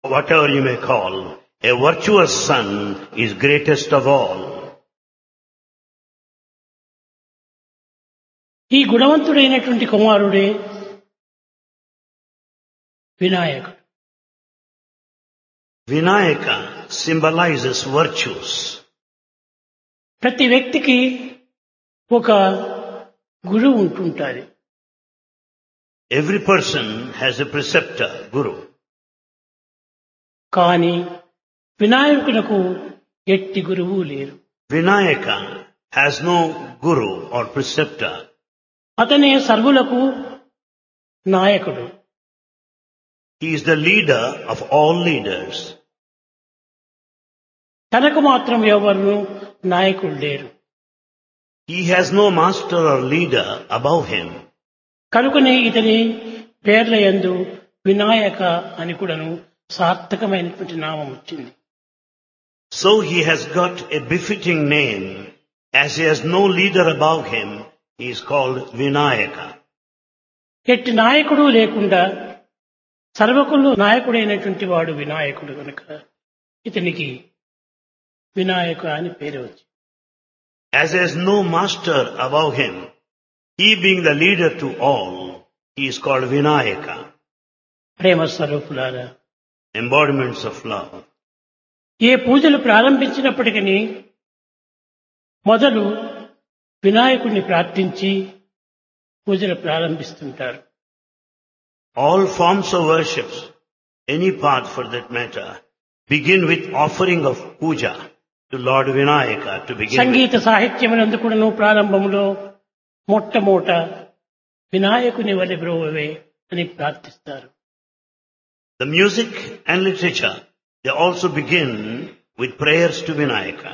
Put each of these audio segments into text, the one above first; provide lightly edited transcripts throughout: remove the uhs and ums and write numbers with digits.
whatever you may call, a virtuous son is greatest of all. ఈ గుణవంతుడైనటువంటి కుమారుడే వినాయకుడు. Vinayaka symbolizes virtues. ప్రతి వ్యక్తికి ఒక గురువు ఉంటుంటారు. Every person has a preceptor, guru. కానీ వినాయకునకు ఎట్టి గురువు లేరు. Vinayaka has no guru or preceptor. అతనే సర్వులకు నాయకుడు. He is the leader of all leaders. తనకు మాత్రం ఎవరు నాయకుడు లేరు. He has no master or leader above him. కనుకనే ఇతని పేర్ల యందు వినాయక అని కూడాను సార్థకమైనటువంటి నామం వచ్చింది. So he has got a befitting name. As he has no leader above him, he is called Vinayaka. ఎట్టి నాయకుడు లేకుండా సర్వకులు నాయకుడైనటువంటి వాడు వినాయకుడు కనుక ఇతనికి వినాయక అని పేరు వచ్చింది. As he has no master above him, he being the leader to all, he is called Vinayaka. ప్రేమ స్వరూపులారా, Embodiments of love. ఏ పూజలు ప్రారంభించినప్పటికీ మొదలు వినాయకుడిని ప్రార్థించి పూజలు ప్రారంభిస్తుంటారు. All forms of worship, any path for that matter, begin with offering of puja to Lord Vinayaka to begin Sangeetha with. సాహిత్యములందు కూడాను ప్రారంభంలో మొట్టమొదట వినాయకుని వలె బ్రోవే అని ప్రార్థిస్తారు. The music and literature, they also begin with prayers to Vinayaka.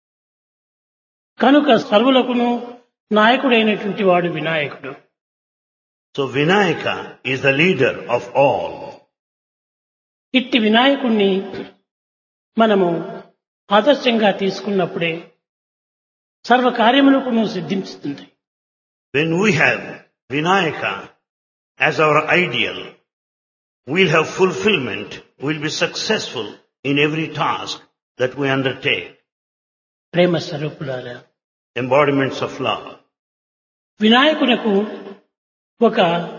కనుక సర్వులకును నాయకుడైనటువంటి వాడు వినాయకుడు. So Vinayaka is the leader of all. ఇట్టి వినాయకుణ్ణి మనము ఆదర్శంగా తీసుకున్నప్పుడే సర్వ కార్యములకును సిద్ధించుతుంది. When we have Vinayaka as our ideal, we'll have fulfillment, we'll be successful in every task that we undertake. ప్రేమ స్వరూపులారా, Embodiments of love. వినాయకునకు ఒక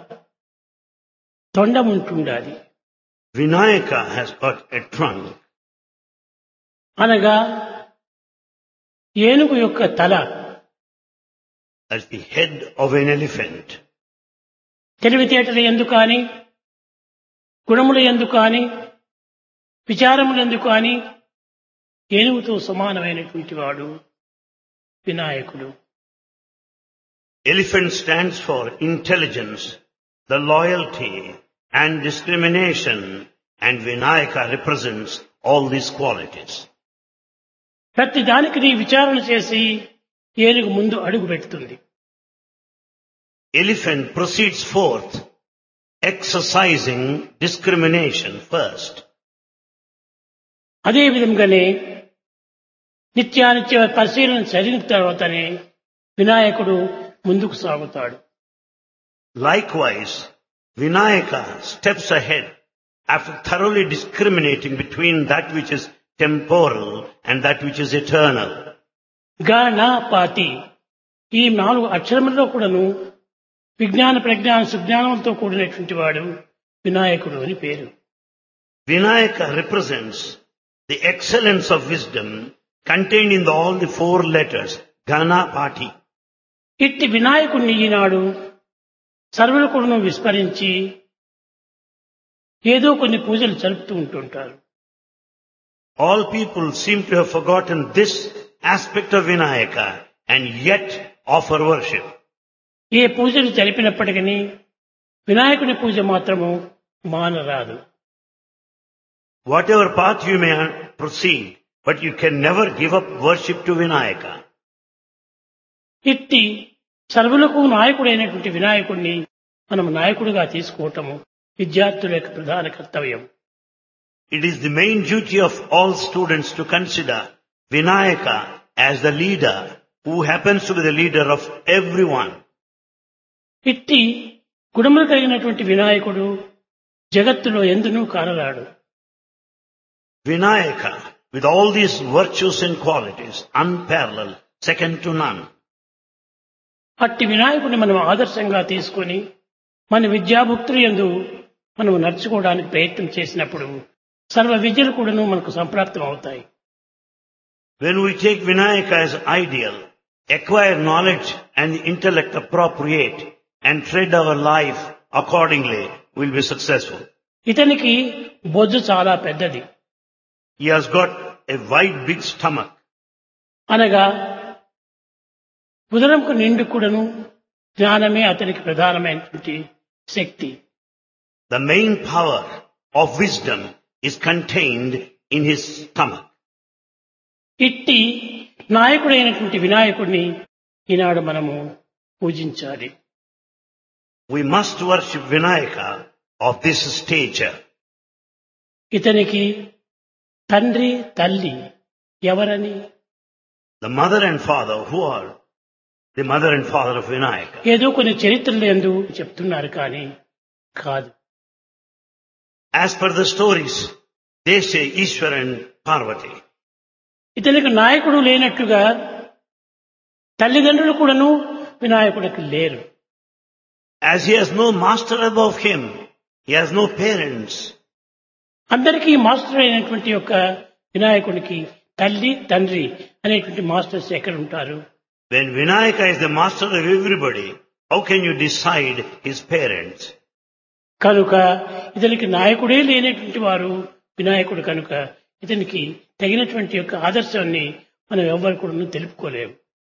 తొండం ఉంటుండాలి. Vinayaka has got a trunk, అనగా ఏనుగు యొక్క తల. that's the head of an elephant. తెలివితేటల యందు కానీ గుణముల యందు కానీ విచారముల యందు కానీ ఏనుగుతో సమానమైనటువంటి వాడు వినాయకుడు. Elephant stands for intelligence, the loyalty and discrimination, and Vinayaka represents all these qualities. ప్రతి దానికి నీ విచారణ చేసి ఏనుగు ముందు అడుగు పెడుతుంది. Elephant proceeds forth exercising discrimination first. అదే విధంగానే నిత్యానిత్య పరిశీలన జరిగిన తర్వాతనే వినాయకుడు ముందుకు సాగుతాడు. Likewise, Vinayaka steps ahead after thoroughly discriminating between that which is temporal and that which is eternal. Ganapati ఈ 4 అక్షరములలో కూడాను విజ్ఞాన ప్రజ్ఞాన సుజ్ఞానంతో కూడినటువంటి వాడు వినాయకుడు అని పేరు. Vinayaka represents the excellence of wisdom contained in all the 4 letters, Ganapati. ఇట్టి వినాయకుడిని ఈనాడు సర్వులు కూడాను విస్మరించి ఏదో కొన్ని పూజలు జరుపుతూ ఉంటుంటారు. All people seem to have forgotten this aspect of Vinayaka and yet offer worship. ఏ పూజలు జరిపినప్పటికీ వినాయకుని పూజ మాత్రము మానరాదు. Whatever path you may proceed, but you can never give up worship to Vinayaka. ఇట్టి సర్వులకు నాయకుడైనటువంటి వినాయకుడిని మనం నాయకుడిగా తీసుకోవటము విద్యార్థుల యొక్క ప్రధాన కర్తవ్యం. It is the main duty of all students to consider Vinayaka as the leader who happens to be the leader of everyone. ఇట్టి గుణములు కలిగినటువంటి వినాయకుడు జగత్తులో ఎందునూ కానరాడు. Vinayaka, with all these virtues and qualities, unparalleled, second to none. అట్టి వినాయకుడిని మనం ఆదర్శంగా తీసుకొని మన విద్యాభుక్తులు యందు మనం నడుచుకోవడానికి ప్రయత్నం చేసినప్పుడు సర్వ విద్యలు కూడాను మనకు సంప్రాప్తం అవుతాయి. When we take Vinayaka as ideal, acquire knowledge and intellect appropriate, and tread our life accordingly, we'll be successful. ఇతనికి బొజ్జు చాలా పెద్దది. He has got a wide, big stomach. అనగా ఉదరంకు నిండు కూడాను జ్ఞానమే అతనికి ప్రధానమైనటువంటి శక్తి. The main power of wisdom is contained in his stomach. ఇట్టి నాయకుడైనటువంటి వినాయకుడిని ఈనాడు మనము పూజించాలి. We must worship Vinayaka of this stature. ఇతనికి తండ్రి తల్లి ఎవరని? The mother and father, who are the mother and father of Vinayaka? ఏదో కొన్ని చరిత్రలు ఎందు చెప్తున్నారు కానీ కాదు. As per the stories, they say Ishwar and Parvati. ఇతనికి నాయకుడు లేనట్టుగా తల్లిదండ్రులు కూడాను వినాయకుడికి లేరు. As he has no master above him, he has no parents. అందరికీ మాస్టర్ అయినటువంటి యొక్క వినాయకుడికి తల్లి తండ్రి అనేటువంటి మాస్టర్స్ ఎక్కడ ఉంటారు? When Vinayaka is the master of everybody, how can you decide his parents? కనుక ఇతనికి నాయకుడే లేనటువంటి వారు వినాయకుడు కనుక ఇతనికి తగినటువంటి యొక్క ఆదర్శాన్ని మనం ఎవరు కూడా తెలుపుకోలేము.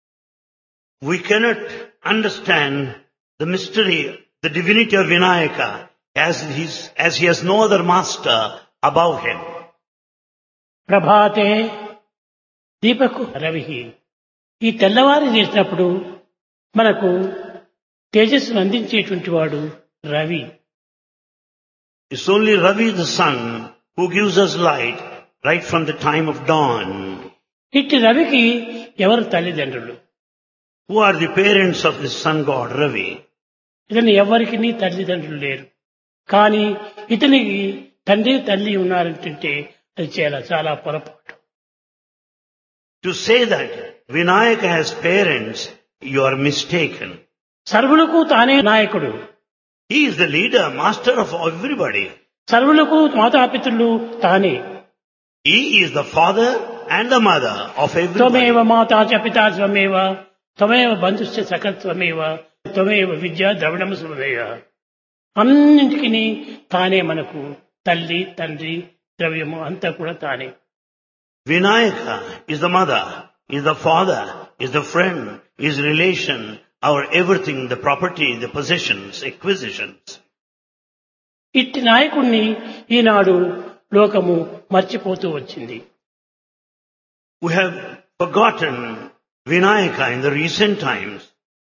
We cannot understand the mystery, the divinity of Vinayaka as he has no other master above him. ప్రభాతే దీపకు రవిహి. ఈ తెల్లవారి చేసినప్పుడు మనకు తేజస్సును అందించేటువంటి వాడు Ravi. It's only Ravi the sun who gives us light right from the time of dawn. ఇట్టి రవికి ఎవరు తల్లిదండ్రులు? Who are the parents of the sun god Ravi? ఇతని ఎవరికి తల్లిదండ్రులు లేరు. కానీ ఇతనికి తండ్రి తల్లి ఉన్నారంటే అది చాలా పొరపాటు. To say that Vinayaka has parents, you are mistaken. సర్వులకు తానే నాయకుడు. He is the leader, master of everybody. సర్వులకు మాతాపితృలు తానే. He is the father and the mother of everybody. త్వమేవ మాతా చ పితా త్వమేవ త్వమేవ బంధుశ్చ సఖా త్వమేవ త్వమేవ విద్యా ద్రవిణం సమవేవ. అన్నింటికి తానే మనకు తల్లి తండ్రి ద్రవ్యము అంతా కూడా తానే. Vinayaka is the mother, is the father, is the friend, is relation, our everything, the property, the possessions, acquisitions. ఇట్టి నాయకుణ్ణి ఈనాడు లోకము మర్చిపోతూ వచ్చింది. We have forgotten Vinayaka in the recent times.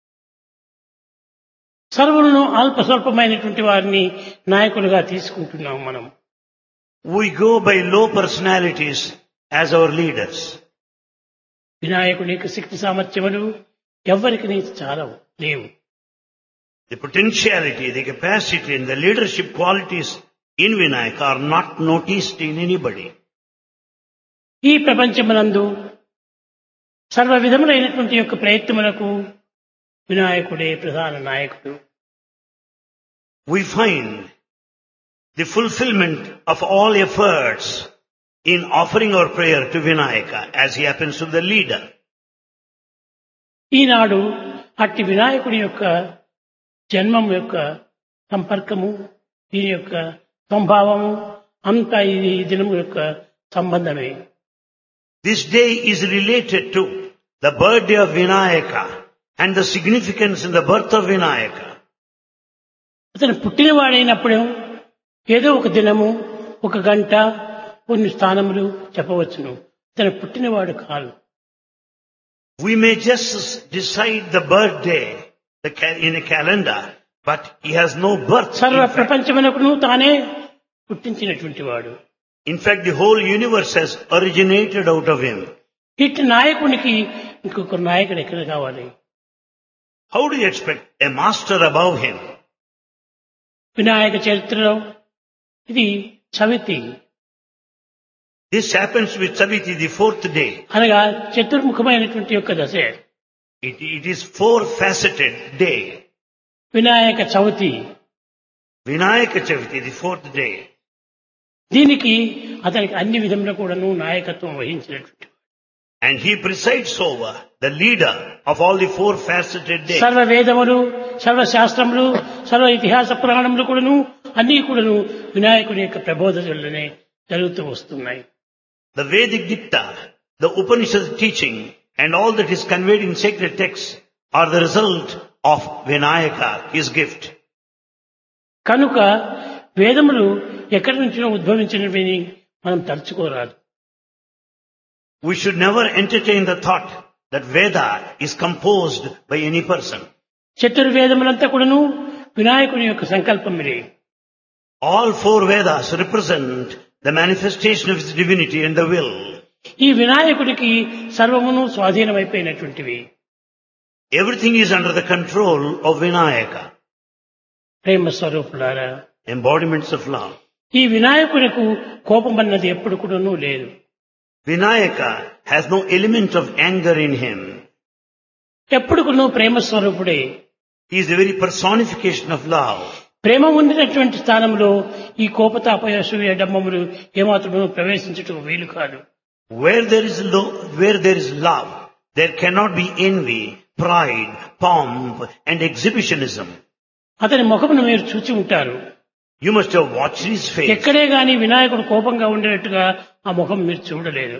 సర్వులను అల్ప స్వల్పమైనటువంటి వారిని నాయకులుగా తీసుకుంటున్నాం మనం. We go by low personalities as our leaders. వినాయకుని యొక్క శక్తి సామర్థ్యములు ఎవరికి చాలా లేవు. The potentiality, the capacity and the leadership qualities in Vinayaka are not noticed in anybody. ఈ ప్రపంచమునందు సర్వ విధములైనటువంటి యొక్క ప్రయత్నములకు వినాయకుడే ప్రధాన నాయకుడు. We find the fulfillment of all efforts in offering our prayer to Vinayaka as he happens to be the leader. ఈనాడు అట్టి వినాయకుడి యొక్క జన్మం యొక్క సంపర్కము దీని యొక్క సంభావము అంతా ఇది దినము యొక్క సంబంధమే. This day is related to the birthday of Vinayaka and the significance in the birth of Vinayaka. అతను పుట్టినవాడైనప్పుడు ఏదో ఒక దినము ఒక గంట కొన్ని స్థానములు చెప్పవచ్చును. అతను పుట్టినవాడు కాదు. We may just decide the birthday in a calendar, but he has no birth. సర్వ ప్రపంచమునకును తానే పుట్టించినటువంటి వాడు. In fact, the whole universe has originated out of him. ఇట్టి నాయకునికి ఇంకొక నాయకుడు ఎక్కడ కావాలి? How do you expect a master above him? Vinayaka చరిత్రలో ఇది Chavithi. This happens with Saviti, the fourth day. అనగా చతుర్ముఖమైనటువంటి యొక్క దశ. It is four-faceted day. Vinayaka Chavithi. Vinayaka Chaviti, the fourth day. దీనికి అతనికి అన్ని విధముల కూడాను నాయకత్వం వహించినటువంటి And he presides over, the leader of all the four-faceted days. సర్వ వేదములు, సర్వ శాస్త్రములు, సర్వ ఇతిహాస పురాణములు కూడాను అన్ని కూడాను వినాయకుని యొక్క ప్రబోధనలనే జరుగుతూ వస్తున్నాయి. The Vedic dicta, the Upanishad teaching, and all that is conveyed in sacred texts are the result of Vinayaka, his gift. కనుక వేదములు ఎక్కడి నుంచో ఉద్భవించినవి మనం తలుచుకోరాదు. We should never entertain the thought that Veda is composed by any person. చతుర్వేదములంతా కూడాను వినాయకుని యొక్క సంకల్పములే. All four Vedas represent the manifestation of his divinity and the will. ఈ వినాయకుడికి సర్వమును స్వాధీనమైపోయినటువంటివి. Everything is under the control of Vinayaka, ప్రేమ స్వరూపులారా, embodiments of love. ఈ వినాయకుడికి కోపం అన్నది ఎప్పుడు కూడాను లేదు. Vinayaka has no element of anger in him. ఎప్పుడు కూడాను ప్రేమ స్వరూపుడే. He is the very personification of love. ప్రేమ ఉండినటువంటి స్థానంలో ఈ కోపతాపయసూయ డమ్మములు ఏమాత్రము ప్రవేశించటం వీలు కాదు. Where there is love, there cannot be envy, pride, pomp, and exhibitionism. అతని ముఖమును మీరు చూచి ఉంటారు. You must have watched his face. ఎక్కడే గాని వినాయకుడు కోపంగా ఉండేట్టుగా ఆ ముఖం మీరు చూడలేదు.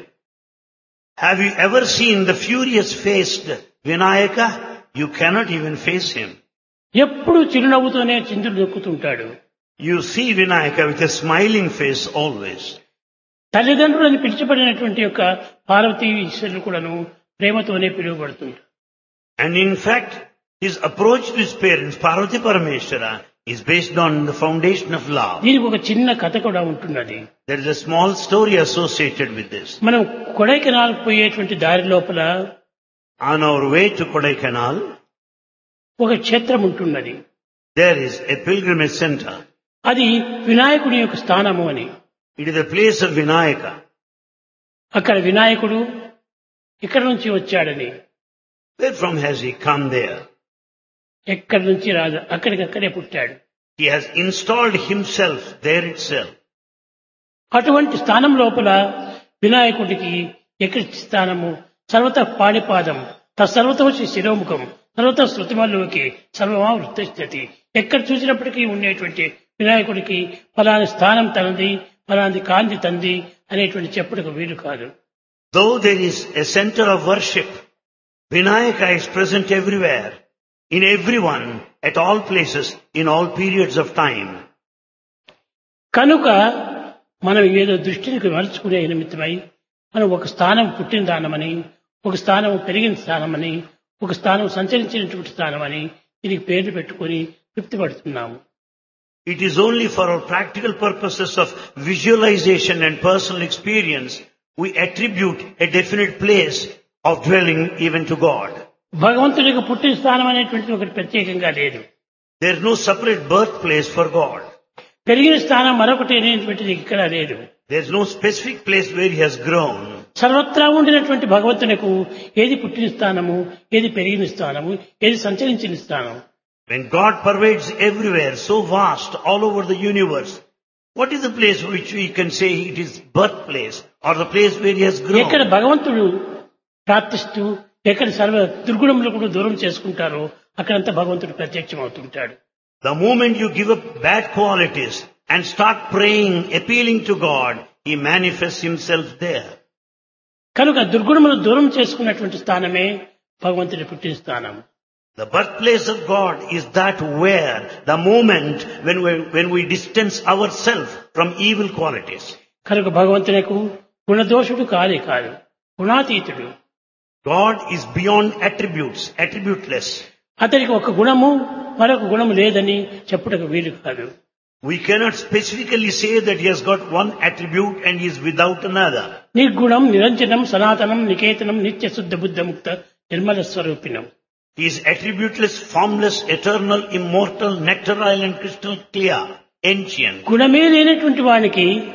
Have you ever seen the furious-faced Vinayaka? You cannot even face him. ఎప్పుడు చిరునవ్వుతోనే చిందులు దొక్కుతుంటాడు. You see Vinayaka with a smiling face always. తల్లిదండ్రులను పిలిచిపడినటువంటి యొక్క పార్వతీ ఈశ్వరులు కూడాను ప్రేమతోనే పిలువబడుతుంటారు. And in fact, his approach to his parents, Parvati Parameshwara, is based on the foundation of love. దీనికి ఒక చిన్న కథ కూడా ఉంటున్నది. There is a small story associated with this. మనం కొడైకెనాల్ పోయేటువంటి దారి లోపల On our way to Kodaikanal, ఒక క్షేత్రం ఉంటున్నది. there is a pilgrimage center. అది వినాయకుడి యొక్క స్థానము అని. It is a place of Vinayaka. అక్కడ వినాయకుడు ఇక్కడి నుంచి వచ్చాడని. Where from has he come there? ఎక్కడి నుంచి రాదు, అక్కడికక్కడే పుట్టాడు. He has installed himself there itself. అటువంటి స్థానం లోపల వినాయకుడికి ఎక్కడి స్థానము సర్వత పాణిపాదం తత్సర్వతోచి శిరోముఖం సర్వత శృతిమల్లోకి సర్వమా వృత్తస్థితి. ఎక్కడ చూసినప్పటికీ ఉండేటువంటి వినాయకుడికి ఫలాని స్థానం తనది, ఫలాని కాంతి తంది అనేటువంటి చెప్పుటకు వీలు కాదు. Though there is a center of worship, Vinayaka is present everywhere, in everyone, at all places, in all periods of time. కనుక మనం ఏదో దృష్టికి మలుచుకునే నిమిత్తమై మనం ఒక స్థానం పుట్టిన దానమని, ఒక స్థానం పెరిగిన స్థానమని, ఒక స్థానం సంచరించినటువంటి స్థానమని దీనికి పేర్లు పెట్టుకొని తృప్తి పడుతున్నాము. It is only for our practical purposes of visualization and personal experience we attribute a definite place of dwelling even to God. భగవంతుడికి పుట్టిన స్థానం అనేటువంటిది ఒకటి ప్రత్యేకంగా లేదు. There is no separate birthplace for God. పెరిగిన స్థానం మరొకటి అనేటువంటిది ఇక్కడ లేదు. There is no specific place where he has grown. సర్వత్రా ఉండినటువంటి భగవంతునికి ఏది పుట్టిన స్థానము, ఏది పెరిగిన స్థానము, ఏది సంచరించిన స్థానం. When God pervades everywhere, so vast, all over the universe, what is the place which we can say it is birthplace or the place where he has grown? ఎక్కడ భగవంతుడు ప్రార్థిస్తూ ఎక్కడ సర్వ దుర్గుణములు కూడా దూరం చేసుకుంటారో అక్కడంతా భగవంతుడు ప్రత్యక్షం అవుతుంటాడు. The moment you give up bad qualities and start praying, appealing to God, he manifests himself there. కనుక దుర్గుణములు దూరం చేసుకున్నటువంటి స్థానమే భగవంతుడి పుట్టిన స్థానం. The birthplace of God is that where the moment when we distance ourselves from evil qualities. కనుక భగవంతునికి గుణదోషుడు కాదే కాదు, గుణాతీతుడు. God is beyond attributes, attributeless. అతనికి ఒక గుణము మరొక గుణము లేదని చెప్పుటకు వీలు కాదు. We cannot specifically say that he has got one attribute and he is without another. నిర్గుణం నిరంజనం సనాతనం నికేతనం నిత్య శుద్ధ బుద్ధ ముక్త Nirmala స్వరూపిణం. He is attributeless, formless, eternal, immortal, nectarile and crystal clear, ancient. గుణమే లేనటువంటి వానికి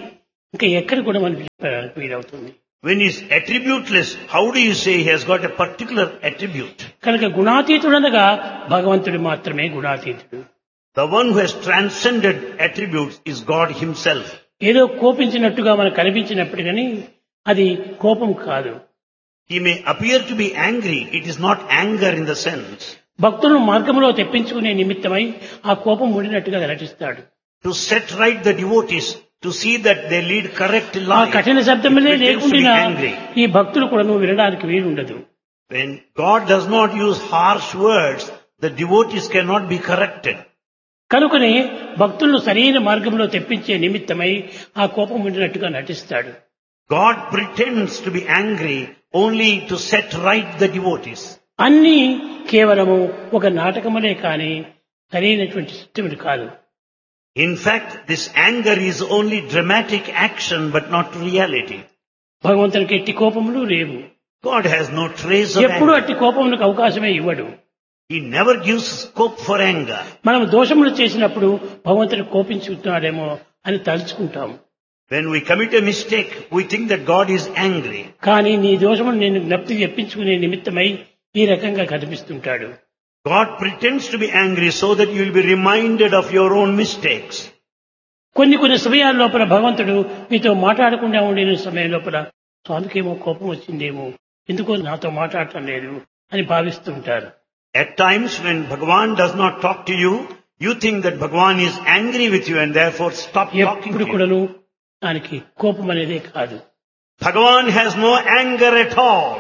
ఇంకా ఎక్కడ కూడా మనకి చెప్పడానికి వీలవుతుంది. When he's attributeless, how do you say he has got a particular attribute? కనుక గుణాతీతుడనగా భగవంతుడు మాత్రమే గుణాతీతుడు. The one who has transcended attributes is God himself. ఏదో కోపించినట్టుగా మనకు కనిపించినప్పుడు కానీ అది కోపం కాదు. He may appear to be angry. It is not anger in the sense. భక్తులను మార్గంలో తెప్పించుకునే నిమిత్తమై ఆ కోపం ముడినట్టుగా నటిస్తాడు. To set right the devotees, to see that they lead correct ఆ life. కఠిన శబ్దములే He pretends to be లేకుండా angry. ఈ భక్తులు కూడా వినడానికి వీలుండదు. When God does not use harsh words, the devotees cannot be corrected. కనుకనే భక్తులను సరైన మార్గంలో తెప్పించే నిమిత్తమై ఆ కోపం ఉండినట్టుగా నటిస్తాడు. God pretends to be angry only to set right the devotees. అన్నీ కేవలము ఒక నాటకములే కాని సరైనటువంటి సత్యములు కాదు. In fact, this anger is only dramatic action but not reality. భగవంతునికి ఎట్టి కోపములు లేవు. God has no trace of ఎప్పుడు anger. అట్టి కోపములకు అవకాశమే ఇవ్వడు. He never gives scope for anger. మనం దోషములు చేసినప్పుడు భగవంతుడు కోపించుతున్నాడేమో అని తలుచుకుంటాం. When we commit a mistake, we think that God is angry. కానీ నీ దోషములు నేను జ్ఞప్తి చెప్పించుకునే నిమిత్తమై ఈ రకంగా కనిపిస్తుంటాడు. God pretends to be angry so that you will be reminded of your own mistakes. కొన్ని సమయాల లోపల భగవంతుడు మీతో మాట్లాడకుండా ఉండే సమయం లోపల స్వామికేమో కోపం వచ్చిందేమో, ఎందుకో నాతో మాట్లాడటం లేదు అని భావిస్తుంటారు. At times when Bhagavan does not talk to you, you think that Bhagavan is angry with you and therefore stop talking ఎప్పుడు to you. కూడాను దానికి కోపం అనేదే కాదు. Bhagavan has no anger at all.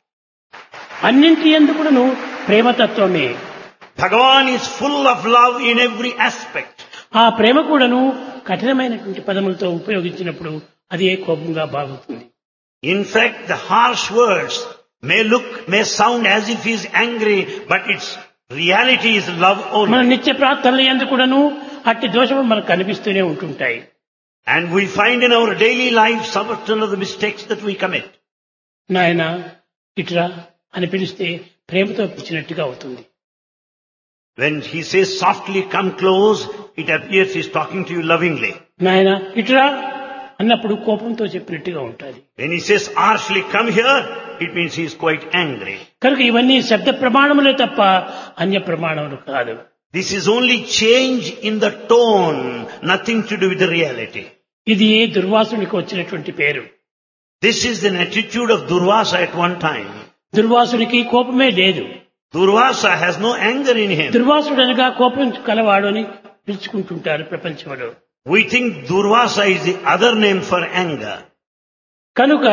అన్నింటి యందు కూడాను ప్రేమతత్వమే. Bhagavan is full of love in every aspect. ఆ ప్రేమ కూడాను కఠినమైనటువంటి పదములతో ఉపయోగించినప్పుడు అదే కోపంగా భావిస్తుంది. In fact, the harsh words may sound as if he is angry, but its reality is love మన only. నిత్య ప్రార్థనల యందు కూడాను అట్టి దోషములు మనకు కనిపిస్తూనే ఉంటుంటాయి. And we find in our daily life certain of the mistakes that we commit. నాయనా ఇట్రా అని పిలిస్తే ప్రేమతో పిలిచినట్టుగా అవుతుంది. When he says softly, come close, it appears he is talking to you lovingly. నాయనా ఇట్రా అన్నప్పుడు కోపంతో చెప్పినట్టుగా ఉంటుంది. When he says harshly, come here, it means he is quite angry. కనుక ఇవన్నీ శబ్ద ప్రమాణములే తప్ప అన్య ప్రమాణములు కాదు. This is only change in the tone, nothing to do with the reality. ఇది దుర్వాసునికి వచ్చినటువంటి పేరు. This is an attitude of Durvasa at one time. దుర్వాసునికి కోపమే లేదు. Durvasa has no anger in him. దుర్వాసుడనగా కోపం కలవాడు అని పిలుచుకుంటుంటారు ప్రపంచంలో. We think Durvasa is the other name for anger. కనుక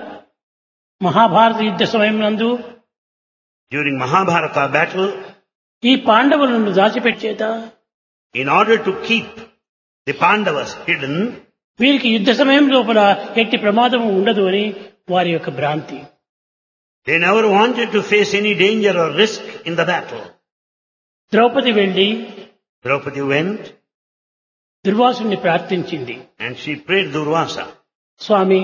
మహాభారత యుద్ధ సమయం నందు During Mahabharata battle, ఈ పాండవులను దాచిపెట్టేత in order to keep the Pandavas hidden, వీరికి యుద్ధ సమయం లోపల ఎట్టి ప్రమాదం ఉండదు అని వారి యొక్క భ్రాంతి. they never wanted to face any danger or risk in the battle. Draupadi వెళ్లి Draupadi went దుర్వాసుని ప్రార్థించింది. and she prayed Durvasa, Swamy,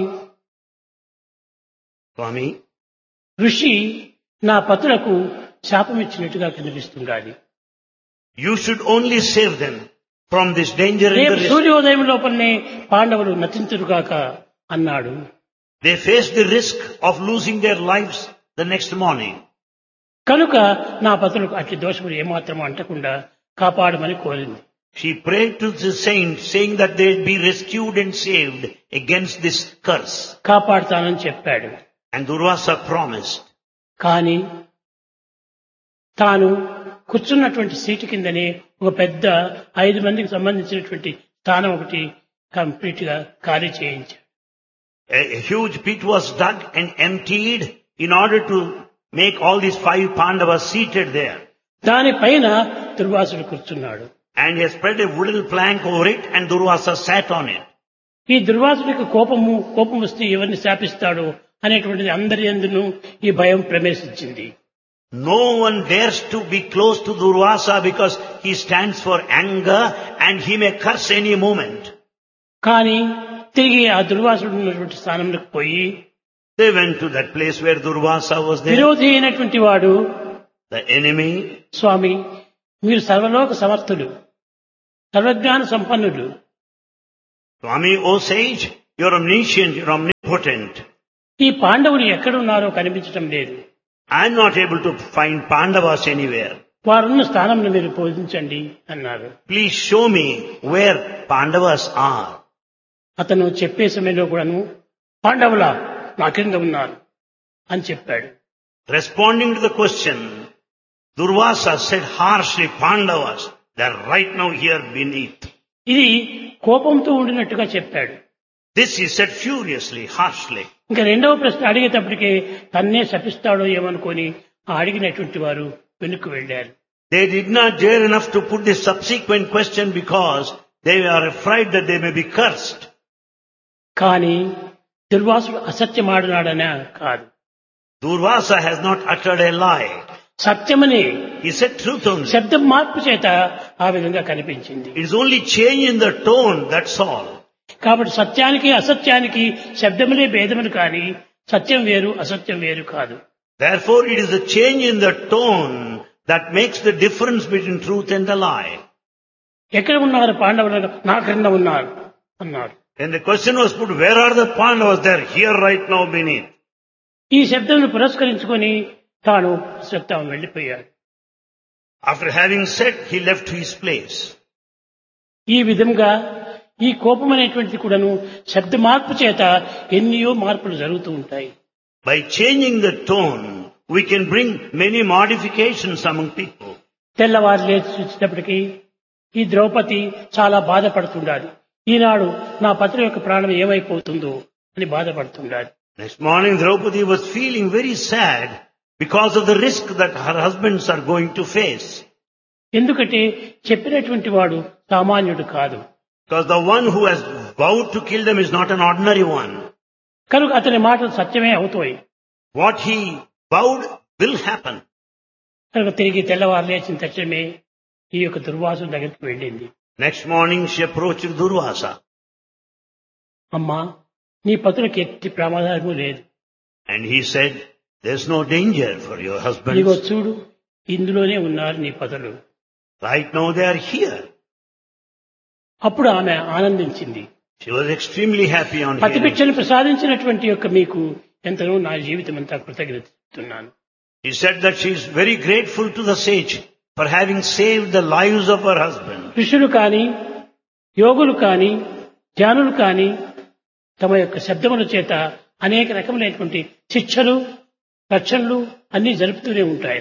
Swami, ఋషి నా పతులకు శాపమిచ్చినట్టుగా కనిపిస్తుండాలి. you should only save them from this danger and the రేపు risk. సూర్యోదయం లోపలనే పాండవులు నతింతురుగాక అన్నాడు. They faced the risk of losing their lives the next morning. కనుక నా పతులకు అట్టి దోషములు ఏమాత్రం అంటకుండా కాపాడమని కోరింది. She prayed to the saint saying that they would be rescued and saved against this curse. కాపాడుతానని చెప్పాడు. And Durvasa promised. కానీ తాను కూర్చున్నటువంటి సీటు కిందనే ఒక పెద్ద 5 మందికి సంబంధించినటువంటి స్థానం ఒకటి కంప్లీట్ గా ఖాళీ చేయించాడు. A huge pit was dug and emptied in order to make all these 5 Pandavas seated there. దానిపైన దుర్వాసుడు కూర్చున్నాడు. And he has spread a wooden plank over it and Durvasa sat on it. ఈ దుర్వాసుడికి కోపం వస్తే ఎవరిని శాపిస్తాడో అనేటువంటిది అందరి యందును ఈ భయం ప్రవేశించింది. No one dares to be close to Durvasa because he stands for anger and he may curse any moment. కానీ తిరిగి ఆ దుర్వాసుడు ఉన్నటువంటి స్థానంలోకి పోయి They went to that place where Durvasa was there. విరోధి అయినటువంటి వాడు, The enemy, స్వామి మీరు సర్వలోక సమర్థుడు, సర్వజ్ఞాన సంపన్నుడు, Swami, O sage, You're omniscient, you're omnipotent. ఈ పాండవులు ఎక్కడున్నారో కనిపించటం లేదు. I'm not able to find Pandavas anywhere. వారున్న స్థానంలో మీరు బోధించండి అన్నారు. Please show me where Pandavas are. అతను చెప్పే సమయంలో కూడాను పాండవుల నా కింద ఉన్నారు అని చెప్పాడు. Responding to the question, Durvasa said harshly, Pandavas, they're right now here beneath. ఇది కోపంతో ఉండినట్టుగా చెప్పాడు. This he said furiously, harshly. ఇంకా రెండవ ప్రశ్న అడిగేటప్పటికే తన్నే శపిస్తాడో ఏమనుకొని ఆ అడిగినటువంటి వారు వెనుక్కు వెళ్లారు. They did not dare enough to put the subsequent question because they are afraid that they may be cursed. కానీ దుర్వాసుడు అసత్యమాడినాడనే కాదు. Durvasa has not uttered a lie. సత్యమని He said truth only. శబ్దం మార్పు చేత ఆ విధంగా కనిపించింది. It is only change in the tone, that's all. కాబట్టి సత్యానికి అసత్యానికి శబ్దములే భేదములు కానీ సత్యం వేరు అసత్యం వేరు కాదు. Therefore it is the change in the tone that makes the difference between truth and the lie. ఎక్కడ ఉన్నారు పాండవులు? నా క్రింద ఉన్నారు అన్నాడు. When the question was put, where are the Pandavas? They are here right now beneath. ఈ శబ్దమును పురస్కరించుకొని తాను సత్యం వెళ్లిపోయాడు. After having said, he left his place. ఈ విధంగా ఈ కోపం అనేటువంటిది కూడాను శబ్ద మార్పు చేత ఎన్నో మార్పులు జరుగుతూ ఉంటాయి. By changing the tone, we can bring many modifications among people. తెల్లవారు లేచి చూసేటప్పటికి ఈ ద్రౌపది చాలా బాధపడుతుండాలి. ఈనాడు నా పత్ని యొక్క ప్రాణం ఏమైపోతుందో అని బాధపడుతుండాలి. Next morning, Draupadi was feeling very sad because of the risk that her husbands are going to face. ఎందుకంటే చెప్పినటువంటి వాడు సామాన్యుడు కాదు. Because the one who has vowed to kill them is not an ordinary one. కనుక అతని మాటలు సత్యమే అవుతాయి. What he vowed will happen. కనుక తిరిగి తెల్లవారు లేచిన తక్షణమే ఈ యొక్క దుర్వాసుని దగ్గరికి వెళ్ళింది. Next morning she approached Durvasa. అమ్మా, నీ పతులకు ఎట్టి ప్రమాదము లేదు. And he said, there's no danger for your ఇదిగో husbands. చూడు, ఇందులోనే ఉన్నారు నీ పతులు. Right now they are here. అప్పుడు ఆమె ఆనందించింది. She was extremely happy on hearing. పతిభిక్షను ప్రసాదించినటువంటి యొక్క మీకు ఎంతనో నా జీవితం అంతా కృతజ్ఞత చెప్తున్నాను. He said that she is very grateful to the sage for having saved the lives of her husband. ఋషులు కాని యోగులు కాని జ్ఞానులు కాని తమ యొక్క శబ్దముల చేత అనేక రకములైనటువంటి శిక్షలు రక్షణలు అన్ని జరుపుతూనే ఉంటాయి.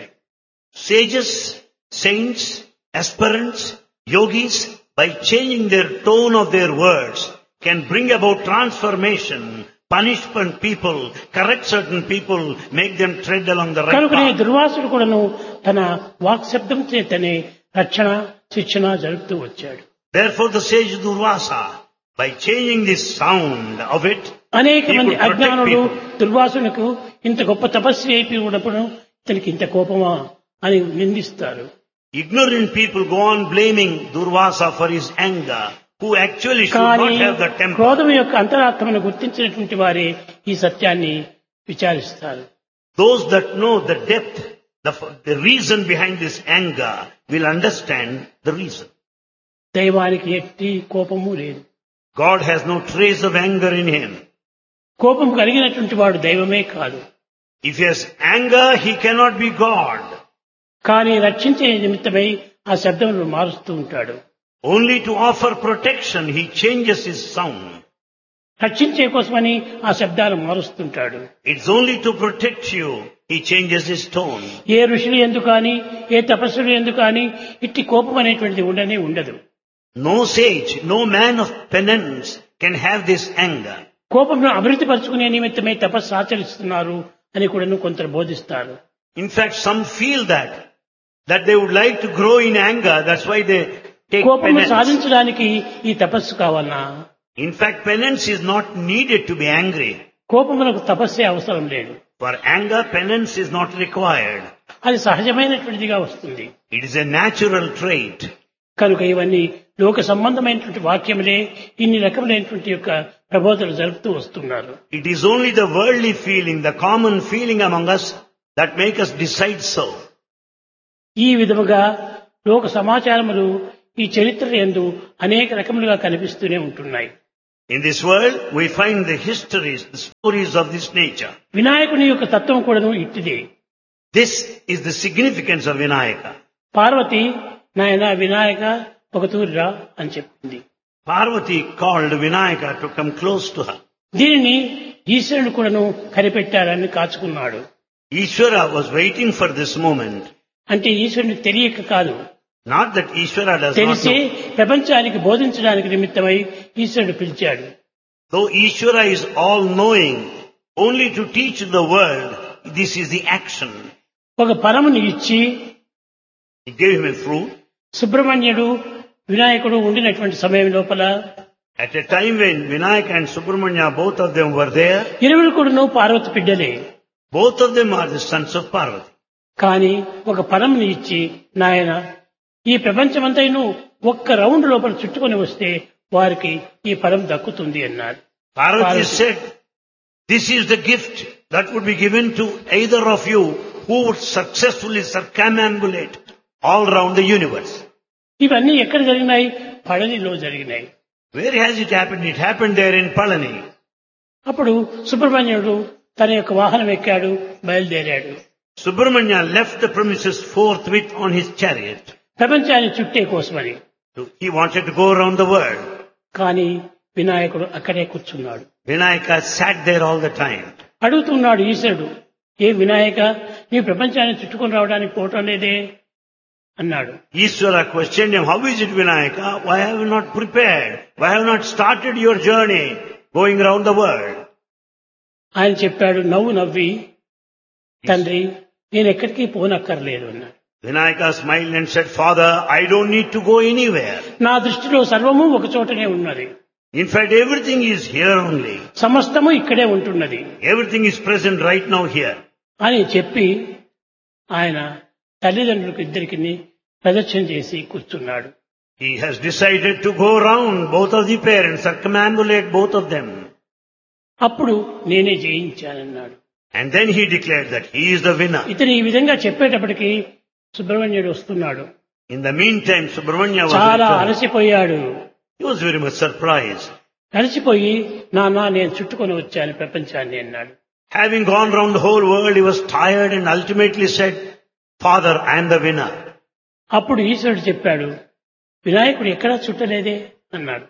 Sages, saints, aspirants, yogis, by changing their tone of their words, can bring about transformation, punish people, correct certain people, make them tread along the right కనుకనే path. దుర్వాసుడు కూడాను తన వాక్ శబ్దం చేతనే రక్షణ శిక్షణ జరుపుతూ వచ్చాడు. Therefore the sage Durvasa, by changing the sound of it, అనేక he మంది could protect అజ్ఞానులు people. దుర్వాసులకు ఇంత గొప్ప తపస్వి అయిపోయి ఉన్నప్పుడు ఇతనికి ఇంత కోపమా అని నిందిస్తారు. Ignorant people go on blaming Durvasa for his anger, who actually should కానీ not have the temper. క్రోధం యొక్క అంతరాత్మను గుర్తించినటువంటి వారే ఈ సత్యాన్ని విచారిస్తారు. Those that know the depth, the reason behind this anger will understand the reason. దైవానికి ఎట్టి కోపము లేదు. God has no trace of anger in him. కోపం కలిగినటువంటి వాడు దైవమే కాదు. If he has anger, he cannot be God. కానీ రక్షించే నిమిత్తమై ఆ శబ్దములను మారుస్తూ ఉంటాడు. Only to offer protection, he changes his sound. రక్షించే కోసమని ఆ శబ్దాలు మారుస్తుంటాడు. It's only to protect you, he changes his tone. ఏ ఋషులు ఎందుకు కానీ ఏ తపస్సులు ఎందుకు కానీ ఇట్టి కోపం అనేటువంటిది ఉండనే ఉండదు. No sage, no man of penance can have this anger. కోపంను అభివృద్ధి పరుచుకునే నిమిత్తమే తపస్సు ఆచరిస్తున్నారు అని కూడా కొందరు బోధిస్తారు. In fact, some feel that they would like to grow in anger, that's why they take కోపము penance. సాధించడానికి ఈ తపస్సు కావాలన్నా? In fact, penance is not needed to be angry. కోపమునకు తపస్సే అవసరం లేదు. For anger, penance is not required. అది సహజమైనటువంటిదిగా వస్తుంది. It is a natural trait. కనుక ఇవన్నీ లోక సంబంధమైనటువంటి వాక్యములే ఇన్ని రకములైనటువంటి యొక్క ప్రబోధనలు జరుపుతూ వస్తున్నారు. It is only the worldly feeling, the common feeling among us that make us decide so. ఈ విధముగా లోక సమాచారములు ఈ చరిత్ర యందు అనేక రకములుగా కనిపిస్తూనే ఉంటున్నాయి. In this world, we find the histories, the stories of this nature. వినాయకుని యొక్క తత్వం కూడాను ఇట్టిదే. This is the significance of Vinayaka. Parvati నాయన వినాయక ఒక తూరిరా అని చెప్పింది. Parvati called Vinayaka to come close to her. దీనిని ఈశ్వరుడు కూడాను కనిపెట్టారని కాచుకున్నాడు. Ishvara was waiting for this moment. అంటే ఈశ్వరునికి తెలియక కాదు, Not that Ishvara does not తెలిసే know. ప్రపంచానికి బోధించడానికి నిమిత్తమై ఈశ్వరుడు పిలిచాడు. Though Ishvara is all-knowing, only to teach the world, this is the action. ఒక పరముని ఇచ్చి He gave him a fruit. సుబ్రహ్మణ్యుడు వినాయకుడు ఉండినటువంటి సమయం లోపల At a time when Vinayaka and Subramanya, both of them were there, ఇరువురు కూడాను పార్వతి బిడ్డలే. both of them are the sons of Parvati. కానీ ఒక పరముని ఇచ్చి నాయన ఈ ప్రపంచమంతైను ఒక్క రౌండ్ లోపల చుట్టుకొని వస్తే వారికి ఈ పరం దక్కుతుంది అన్నారు. Parvati Parvati. said, this is the gift that would be given to either of you who would successfully circumambulate all round the universe. ఇవన్నీ ఎక్కడ జరిగినాయి? పళనిలో జరిగినాయి. Where has it happened? It happened there in Palani. అప్పుడు సుబ్రహ్మణ్యుడు తన యొక్క వాహనం ఎక్కాడు, బయలుదేరాడు. Subramanya left the premises forthwith on his chariot. ప్రపంచాన్ని చుట్టే కోసమని. He wanted to go around the world. కానీ వినాయకుడు అక్కడే కూర్చున్నాడు. Vinayaka sat there all the time. అడుగుతున్నాడు ఈశ్వరుడు, ఏ వినాయక నీ ప్రపంచాన్ని చుట్టుకొని రావడానికి పోవటం లేదే అన్నాడు. Ishvara questioned him, how is it Vinayaka? Why have you not prepared? Why have you not started your journey going around the world? ఆయన చెప్పాడు, నవ్వి తండ్రి నేను ఎక్కడికి పోనక్కర్లేదు అన్నాడు. Vinayaka smiled and said, Father, I don't need to go anywhere. నా దృష్టిలో సర్వము ఒక చోటనే ఉన్నది. In fact, everything is here only. సమస్తము ఇక్కడే ఉంటున్నది Everything is present right now here. అని చెప్పి ఆయన తల్లిదండ్రులకు ఇద్దరికి ప్రదక్షిణ చేసి కూర్చున్నాడు. He has decided to go around both of the parents, circumambulate both of them. అప్పుడు నేనే జయించానన్నాడు. And then he declared that he is the winner. ఇతను ఈ విధంగా చెప్పేటప్పటికి సుబ్రహ్మణ్యుడు వస్తున్నాడు. In the meantime, Subramanya was చాలా returned. అలసిపోయాడు. He was very much surprised. అలసిపోయి నాన్న నేను చుట్టుకొని వచ్చాను ప్రపంచాన్ని అన్నాడు. Having gone round the whole world, he was tired and ultimately said, Father, I am the winner. అప్పుడు ఈశ్వరుడు చెప్పాడు, వినాయకుడు ఎక్కడా చుట్టలేదే అన్నాడు.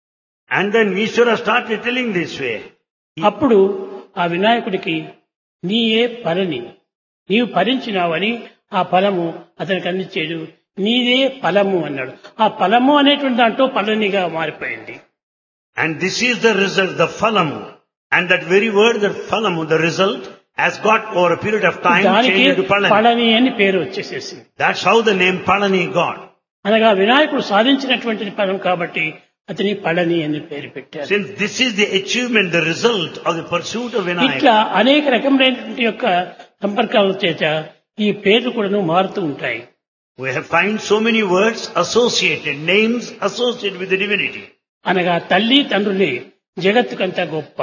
And then Ishvara started telling this way. అప్పుడు ఆ వినాయకుడికి నీయే పలని, నీవు భరించినావని ఆ ఫలము అతనికి అందించేడు, నీదే ఫలము అన్నాడు. ఆ ఫలము అనేటువంటి దాంట్లో పలనిగా మారిపోయింది. And this is the result, the phalam. And that very word, the phalam, the result, has got over a period of time దానికి changed to Palani. పళని అని పేరు వచ్చేసేసింది. That's how the name Palani got. అనగా వినాయకుడు సాధించినటువంటి ఫలం కాబట్టి అతని పళని అని పేరు పెట్టారు. Since this is the achievement, the result of the pursuit of Vinayaka. ఇట్లా అనేక రకములైనటువంటి యొక్క సంపర్కాల చేత ఈ పేర్లు కూడాను మారుతూ ఉంటాయి. We have find so many words associated, names associated with the divinity. అనగా తల్లి తండ్రులే జగత్తుకంతా గొప్ప.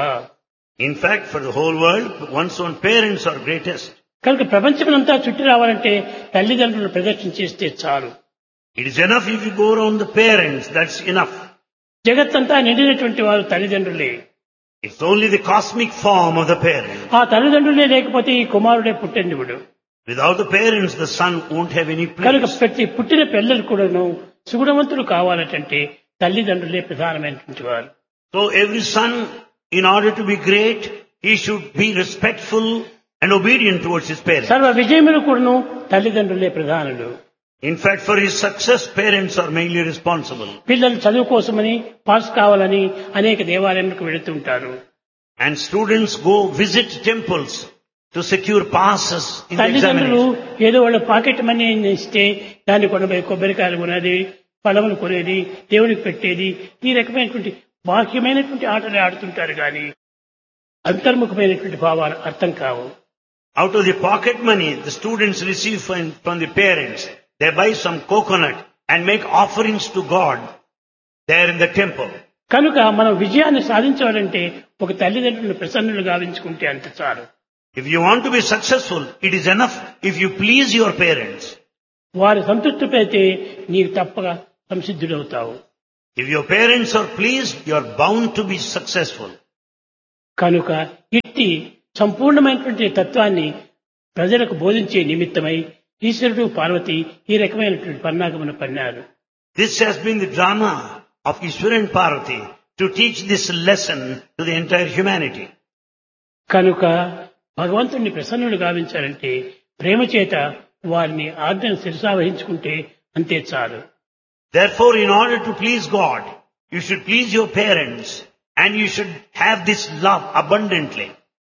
In fact, for the whole world, one's own parents are greatest. కనుక ప్రపంచమంతా చుట్టి రావాలంటే తల్లిదండ్రులు ప్రదక్షిణ చేస్తే చాలు. It is enough if you go around the parents, that's enough. జగత్తంతా నిండినటువంటి వారు తల్లిదండ్రులే. It's only the cosmic form of the parent. ఆ తల్లిదండ్రులే లేకపోతే ఈ కుమారుడే పుట్టెందుడు. Without the parents, the son won't have any కనుక place. ప్రతి పుట్టిన పిల్లలు కూడాను సుగుణవంతులు కావాలంటే తల్లిదండ్రులే ప్రధానమైనటువంటి వారు. So every son, in order to be great, he should be respectful and obedient towards his parents. సర్వ విజయములు కూడాను తల్లిదండ్రులే ప్రధానులు. In fact, for his success, parents are mainly responsible. పిల్లలు చదువు కోసమని పాస్ కావాలని అనేక దేవాలయాలకు వెళుతుంటారు. And students go visit temples to secure passes in the తల్లిదండ్రులు examination. ఏదో వాళ్ళ పాకెట్ మనీ ఇస్తే దాన్ని కొనబోయి కొబ్బరికాయలు కొనేది, ఫలములు కొనేది, దేవుడికి పెట్టేది, ఈ రకమైనటువంటి బాహ్యమైనటువంటి ఆటలు ఆడుతుంటారు కానీ అంతర్ముఖమైనటువంటి భావాలు అర్థం కావు. Out of the pocket money the students receive from the parents, they buy some coconut and make offerings to God there in the temple. కనుక మనం విజయాన్ని సాధించాలంటే ఒక తల్లిదండ్రులను ప్రసన్నులు గావించుకుంటే అంత చాలు. If you want to be successful, it is enough if you please your parents. వారి సంతృప్తిపైతే నీకు తప్పక సంసిద్ధుడవుతావు. If your parents are pleased, you are bound to be successful. కనుక ఇట్టి సంపూర్ణమైనటువంటి తత్వాన్ని ప్రజలకు బోధించే నిమిత్తమై ఈశ్వరుడు పార్వతి ఈ రకమైనటువంటి పన్నాగమును పన్నారు. This has been the drama of Ishwara and Parvati to teach this lesson to the entire humanity. కనుక భగవంతుణ్ణి ప్రసన్నుడు గావించాలంటే ప్రేమ చేత వారిని ఆజ్ఞను శిరసావహించుకుంటే అంతే చాలు. Therefore, in order to please God, you should please your parents and you should have this love abundantly.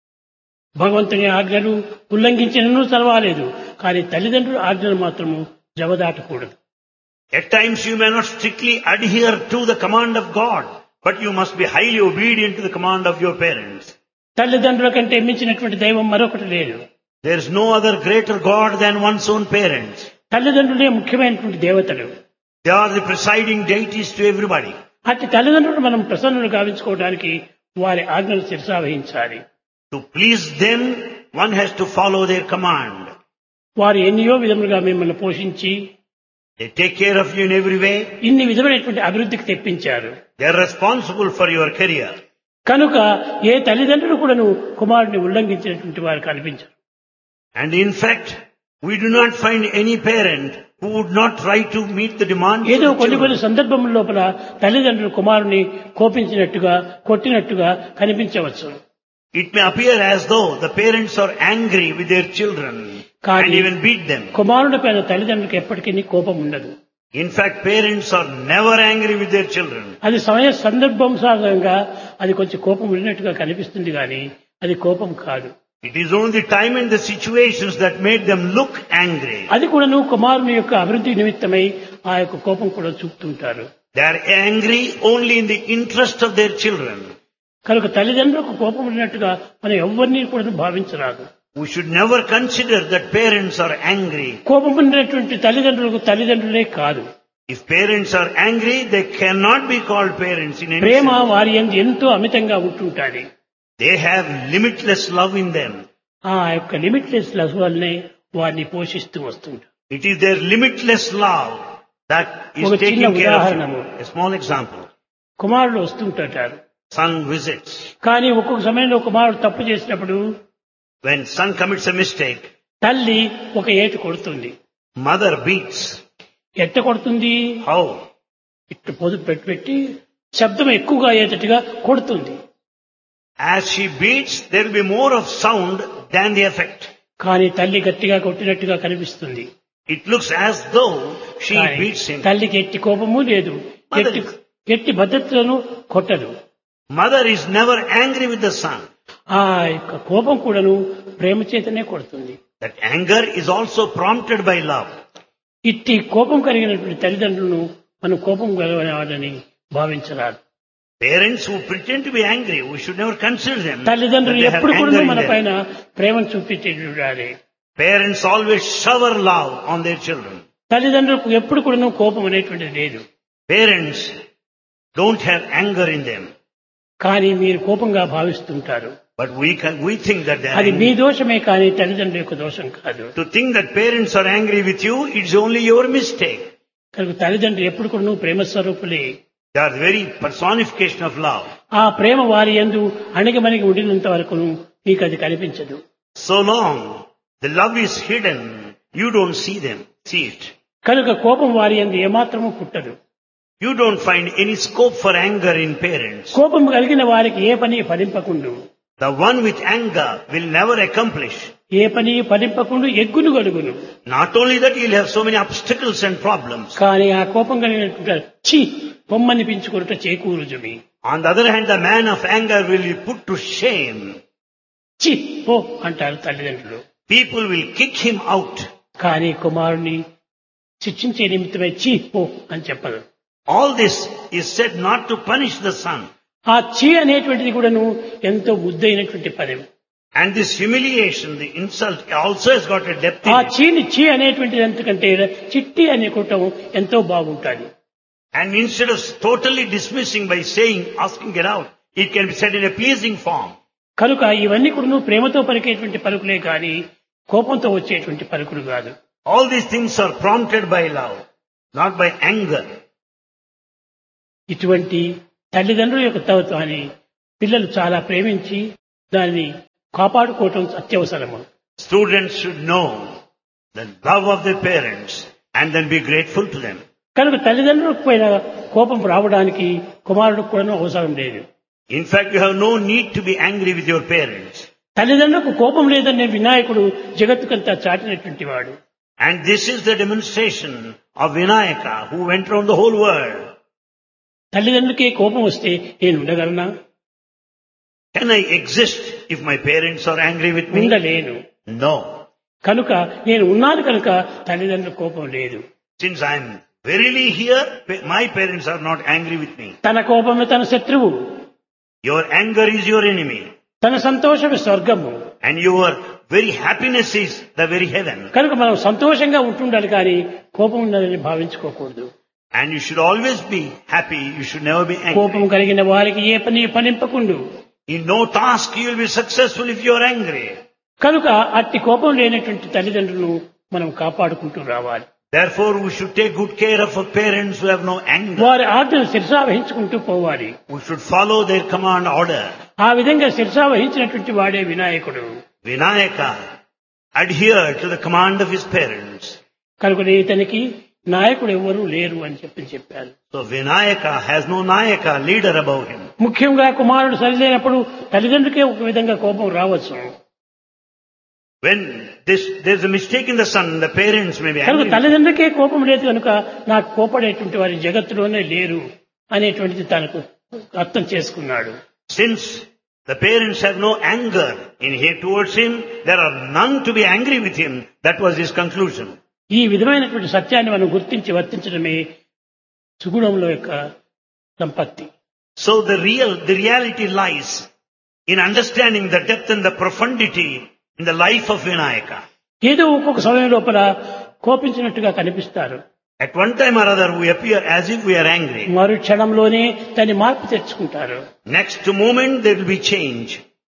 భగవంతుని ఆజ్ఞలు ఉల్లంఘించినను పర్వాలేదు, కానీ తల్లిదండ్రుల ఆజ్ఞలు మాత్రము జవదాటకూడదు. At times you may not strictly adhere to the command of God, but you must be highly obedient to the command of your parents. తల్లిదండ్రుల కంటే మించినటువంటి దైవం మరొకటి లేదు. There is no other greater God than one's own parents. తల్లిదండ్రులే ముఖ్యమైనటువంటి దేవతలు. They are the presiding deities to everybody. అట్టి తల్లిదండ్రులు మనం ప్రసన్నులు గావించుకోవడానికి వారి ఆజ్ఞలు శిరసావహించాలి. To please them, one has to follow their command. వారు ఎన్నో విధములుగా మిమ్మల్ని పోషించి They take care of you in every way. ఇన్ని విధమైనటువంటి అభివృద్ధికి తెప్పించారు. They are responsible for your career. కనుక ఏ తల్లిదండ్రులు కూడాను కుమారుని ఉల్లంఘించినటువంటి వారు కనిపించరు. And in fact, we do not find any parent who would not try to meet the demands of ఏదో the కొన్ని children. సందర్భముల లోపల తల్లిదండ్రులు కుమారుని కోపించినట్టుగా కొట్టినట్టుగా కనిపించవచ్చు. It may appear as though the parents are angry with their children and even beat them. కుమారుడి పైన తల్లిదండ్రులకు ఎప్పటికీ కోపం ఉండదు. In fact, parents are never angry with their children. అది సమయ సందర్భానుసారంగా అది కొంచెం కోపం ఉన్నట్టుగా కనిపిస్తుంది, కానీ అది కోపం కాదు. It is only the time and the situations that made them look angry. అది కూడా నువ్వు కుమారుని యొక్క అభివృద్ధి నిమిత్తమై ఆ యొక్క కోపం కూడా చూపుతుంటారు. They are angry only in the interest of their children. కనుక తల్లిదండ్రులకు కోపం ఉన్నట్టుగా మనం ఎవరిని కూడా భావించరాదు. We should never consider that parents are angry. కోపం ఉన్నటువంటి తల్లిదండ్రులకు తల్లిదండ్రులే కాదు. If parents are angry, they cannot be called parents in any Prema sense. వారి యందు ఎంతో అమితంగా ఉంటుంటాది. They have limitless love in them. ఆ యొక్క లిమిట్లెస్ లవ్ వల్లనే వారిని పోషిస్తూ వస్తుంటారు. It is their limitless love that is ఒక taking చిన్న care of ఉదాహరణము. you. A small example. కుమారుడు వస్తుంటారు, Son visits. కానీ ఒక్కొక్క సమయంలో కుమారుడు తప్పు చేసినప్పుడు When son commits a mistake, తల్లి ఒక ఏటు కొడుతుంది. mother beats. ఎట్ట కొడుతుంది? How? ఇట్టు పొదుపు పెట్టి శబ్దం ఎక్కువగా అయ్యేటట్టుగా కొడుతుంది. As she beats, there will be more of sound than the effect. కానీ తల్లి గట్టిగా కొట్టినట్టుగా కనిపిస్తుంది. It looks as though she కానీ beats him. తల్లికి ఎట్టి కోపము లేదు, ఎట్టి భద్రతలను కొట్టదు. Mother is never angry with the son. ఆ యొక్క కోపం కూడాను ప్రేమ చేతనే కొడుతుంది. That anger is also prompted by love. ఇట్టి కోపం కలిగినటువంటి తల్లిదండ్రులను మనం కోపం కలగని భావించరాదు. Parents who pretend to be angry, we should never consider them. తల్లిదండ్రులు that they have ఎప్పుడు anger కూడా in మన them. పైన ప్రేమను చూపించేటండి. Parents always shower love on their children. తల్లిదండ్రులకు ఎప్పుడు కూడా కోపం అనేటువంటిది లేదు. Parents don't have anger in them. కానీ మీరు కోపంగా భావిస్తుంటారు. But we think that they are అది మీ angry. దోషమే, కానీ తల్లిదండ్రుల యొక్క దోషం కాదు. To think that parents are angry with you, it's only your mistake. కనుక తల్లిదండ్రులు ఎప్పుడు కూడా ప్రేమ స్వరూపులే. They are the very personification of love. ఆ ప్రేమ వారి యందు అణిగిమణిగి ఉండినంత వరకు మీకు అది కనిపించదు. So long the love is hidden, you don't see it. కనుక కోపం వారి యందు ఏమాత్రము పుట్టదు. You don't find any scope for anger in parents. కోపం కలిగిన వారికి ఏ పని ఫలింపకుండు. The one with anger will never accomplish. ఏ పని ఫలింపకుండు ఎగ్గును గలుగును. Not only that, he'll have so many obstacles and problems. కానీ ఆ కోపం కలిగినటువంటి ఛీ పొమ్మనిపించుకున్నట చేకూరుజుమి. On the other hand, the man of anger will be put to shame. ఛీ పో అంటారు తల్లిదండ్రులు. People will kick him out. కానీ కుమారుని శిక్షించే నిమిత్తమై ఛీ పో అని చెప్పరు. All this is said not to punish the son. ఆ ఛీ అనేటువంటిది కూడాను ఎంతో ముద్దైనటువంటి పదం. And this humiliation, the insult also has got a depth in ఆ it. చీని చీ అనేటువంటిది ఎంతకంటే చిట్టి అనే కుట్టం ఎంతో బాగుంటుంది. And instead of totally dismissing by saying, asking it out, it can be said in a pleasing form. కనుక ఇవన్నీ కూడా ప్రేమతో పలికేటువంటి పలుకులే కానీ కోపంతో వచ్చేటువంటి పలుకులు కాదు. All these things are prompted by love, not by anger. ఇటువంటి తల్లిదండ్రుల యొక్క తత్వాన్ని పిల్లలు చాలా ప్రేమించి దాన్ని కాపాడుకోవటం అత్యవసరము. Students should know the love of their parents and then be grateful to them. కనుక తల్లిదండ్రులకు పైన కోపం రావడానికి కుమారుడికి కూడా అవసరం లేదు. In fact, you have no need to be angry with your parents. తల్లిదండ్రులకు కోపం లేదనే వినాయకుడు జగత్తుకంతా చాటినటువంటి వాడు. And this is the demonstration of Vinayaka, who went around the whole world. తల్లిదండ్రులకే కోపం వస్తే నేను ఉండగలనా? Can I exist if my parents are angry with me? ఉండలేను. No. కనుక నేను ఉన్నాను కనుక తల్లిదండ్రుల కోపం లేదు. Since I am verily here, my parents are not angry with me. తన కోపమే తన శత్రువు, Your anger is your enemy. తన సంతోషమే స్వర్గము. And your very happiness is the very heaven. కనుక మనం సంతోషంగా ఉంటుండాలి కానీ కోపం ఉన్నదని భావించుకోకూడదు. And you should always be happy. You should never be కోపం angry. కలిగిన వారికి ఏ పని ఫలింపకుండు. In no task you will be successful if you are angry. కనుక అట్టి కోపం లేనటువంటి తల్లిదండ్రులను మనం కాపాడుకుంటూ రావాలి. Therefore, we should take good care of our parents who have no anger. వారి ఆజ్ఞను శిరసావహించుకుంటూ పోవాలి. We should follow their command order. ఆ విధంగా శిరసావహించినటువంటి వాడే వినాయకుడు. Vinayaka adhered to the command of his parents. కనుక ఇతనికి నాయకుడు ఎవరు లేరు అని చెప్పారు. So Vinayaka has no Nayaka, leader above him. ముఖ్యంగా కుమారుడు సరిలేనప్పుడు తల్లిదండ్రులకే ఒక విధంగా కోపం రావచ్చు. When there's a mistake in the son, the parents may be కనుక angry. తల్లిదండ్రులకే కోపం లేదు కనుక నాకు కోపడేటువంటి వారి జగత్తులోనే లేరు అనేటువంటిది తనకు అర్థం చేసుకున్నాడు. Since the parents have no anger in here towards him, there are none to be angry with him. That was his conclusion. ఈ విధమైనటువంటి సత్యాన్ని మనం గుర్తించి వర్తించడమే సుగుణంలో యొక్క సంపత్తి. So the reality lies in understanding the depth and the profundity in the life of Vinayaka. ఏదో ఒక్కొక్క సమయం లోపల కోపించినట్టుగా కనిపిస్తారు. At one time or other we appear as if we are angry. మరు క్షణంలోనే దాన్ని మార్పు తెచ్చుకుంటారు. Next moment there will be change.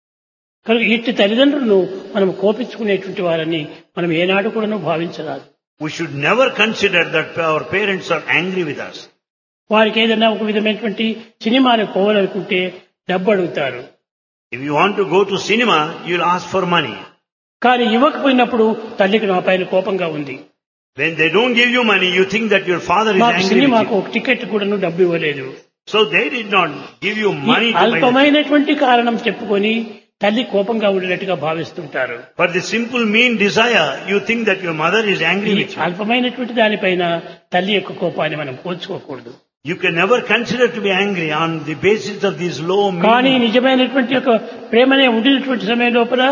కనుక ఇట్టి తల్లిదండ్రులను మనం కోపించుకునేటువంటి వారని మనం ఏనాడు కూడా భావించరాదు. We should never consider that our parents are angry with us. వారికి ఏదైనా ఒక విధమైనటువంటి సినిమాలకు పోవాలనుకుంటే డబ్బు అడుగుతారు. If you want to go to cinema, you'll ask for money. కానీ ఇవ్వకపోయినప్పుడు తల్లికి నా పైన కోపంగా ఉంది. When they don't give you money, you think that your father is మాకు angry సినిమాకు with you. ఒక టికెట్ కూడా డబ్బు ఇవ్వలేదు. So they did not give you ఈ money to buy the ticket. అల్పమైనటువంటి కారణం చెప్పుకొని తల్లి కోపంగా ఉండేట్టుగా భావిస్తుంటారు. For the simple mean desire, you think that your mother is angry ఈ with you. అల్పమైనటువంటి దానిపైన తల్లి యొక్క కోపాన్ని మనం పోల్చుకోకూడదు. You can never consider to be angry on the basis of these low కానీ mean. నిజమైనటువంటి యొక్క ప్రేమనే ఉండినటువంటి సమయం లోపల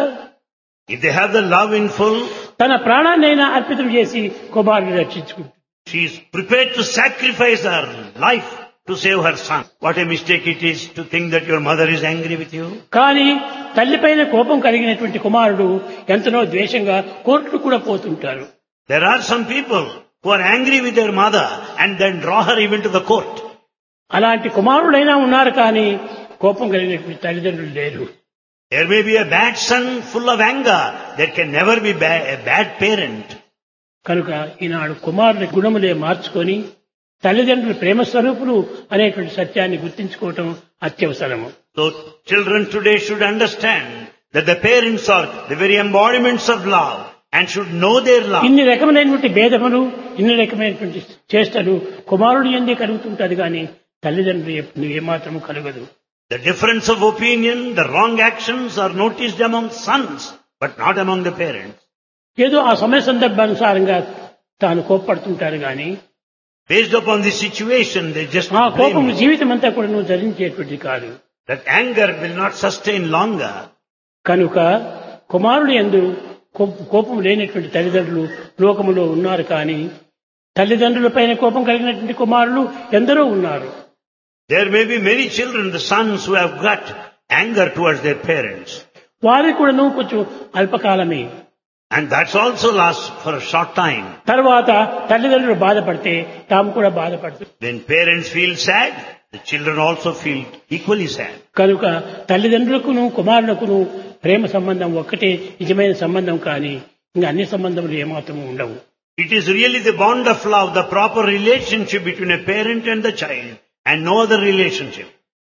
If they have the love in full, తన ప్రాణాన్నైనా అర్పితం చేసి కుమారుని రక్షించుకుంటుంది. she is prepared to sacrifice her life to save her son. What a mistake it is to think that your mother is angry with you. కానీ తల్లిపైన కోపం కలిగినటువంటి కుమారుడు ఎంతనో ద్వేషంగా కోర్టుకు కూడా పోతుంటారు. There are some people who are angry with their mother and then draw her even to the court. అలాంటి కుమారుడైనా ఉన్నారు కానీ కోపం కలిగినటువంటి తల్లిదండ్రులు లేరు. There may be a bad son full of anger. There can never be a bad parent. కనుక ఈనాడు కుమారుని గుణములే మార్చుకొని తల్లిదండ్రులు ప్రేమ స్వరూపులు అనేటువంటి సత్యాన్ని గుర్తించుకోవటం అత్యవసరము. So children today should understand that the parents are the very embodiments of love and should know their love. ఇన్ని రకమైనటువంటి భేదములు, ఇన్ని రకమైనటువంటి చేష్టలు కుమారుడు ఎందే కలుగుతుంటది కానీ తల్లిదండ్రులు ఏమాత్రము కలగదు. The difference of opinion, the wrong actions are noticed among sons, but not among the parents. ఏదో ఆ సమయ సందర్భానుసారంగా తాను కోప్పడుతుంటారు కానీ Based upon the situation, they just ఆ కోపం blame. జీవితం అంతా కూడా నువ్వు ధరించేటువంటిది కాదు. That anger will not sustain longer. కనుక కుమారుడు యందు కోపం లేనటువంటి తల్లిదండ్రులు లోకములో ఉన్నారు కానీ తల్లిదండ్రులపైన కోపం కలిగినటువంటి కుమారులు ఎందరో ఉన్నారు. There may be many children, the sons who have got anger towards their parents. వారికి కూడా కొంచెం అల్పకాలమే. And that's also lasts for a short time. తర్వాత తల్లిదండ్రులు బాధపడితే తాము కూడా బాధపడతారు. When parents feel sad, the children also feel equally sad. కనుక తల్లిదండ్రులకును కుమారులకును ప్రేమ సంబంధం ఒక్కటే నిజమైన సంబంధం కానీ ఇంకా అన్ని సంబంధములు ఏమాత్రము ఉండవు. It is really the bond of love, the proper relationship between a parent and the child, and no other relationship.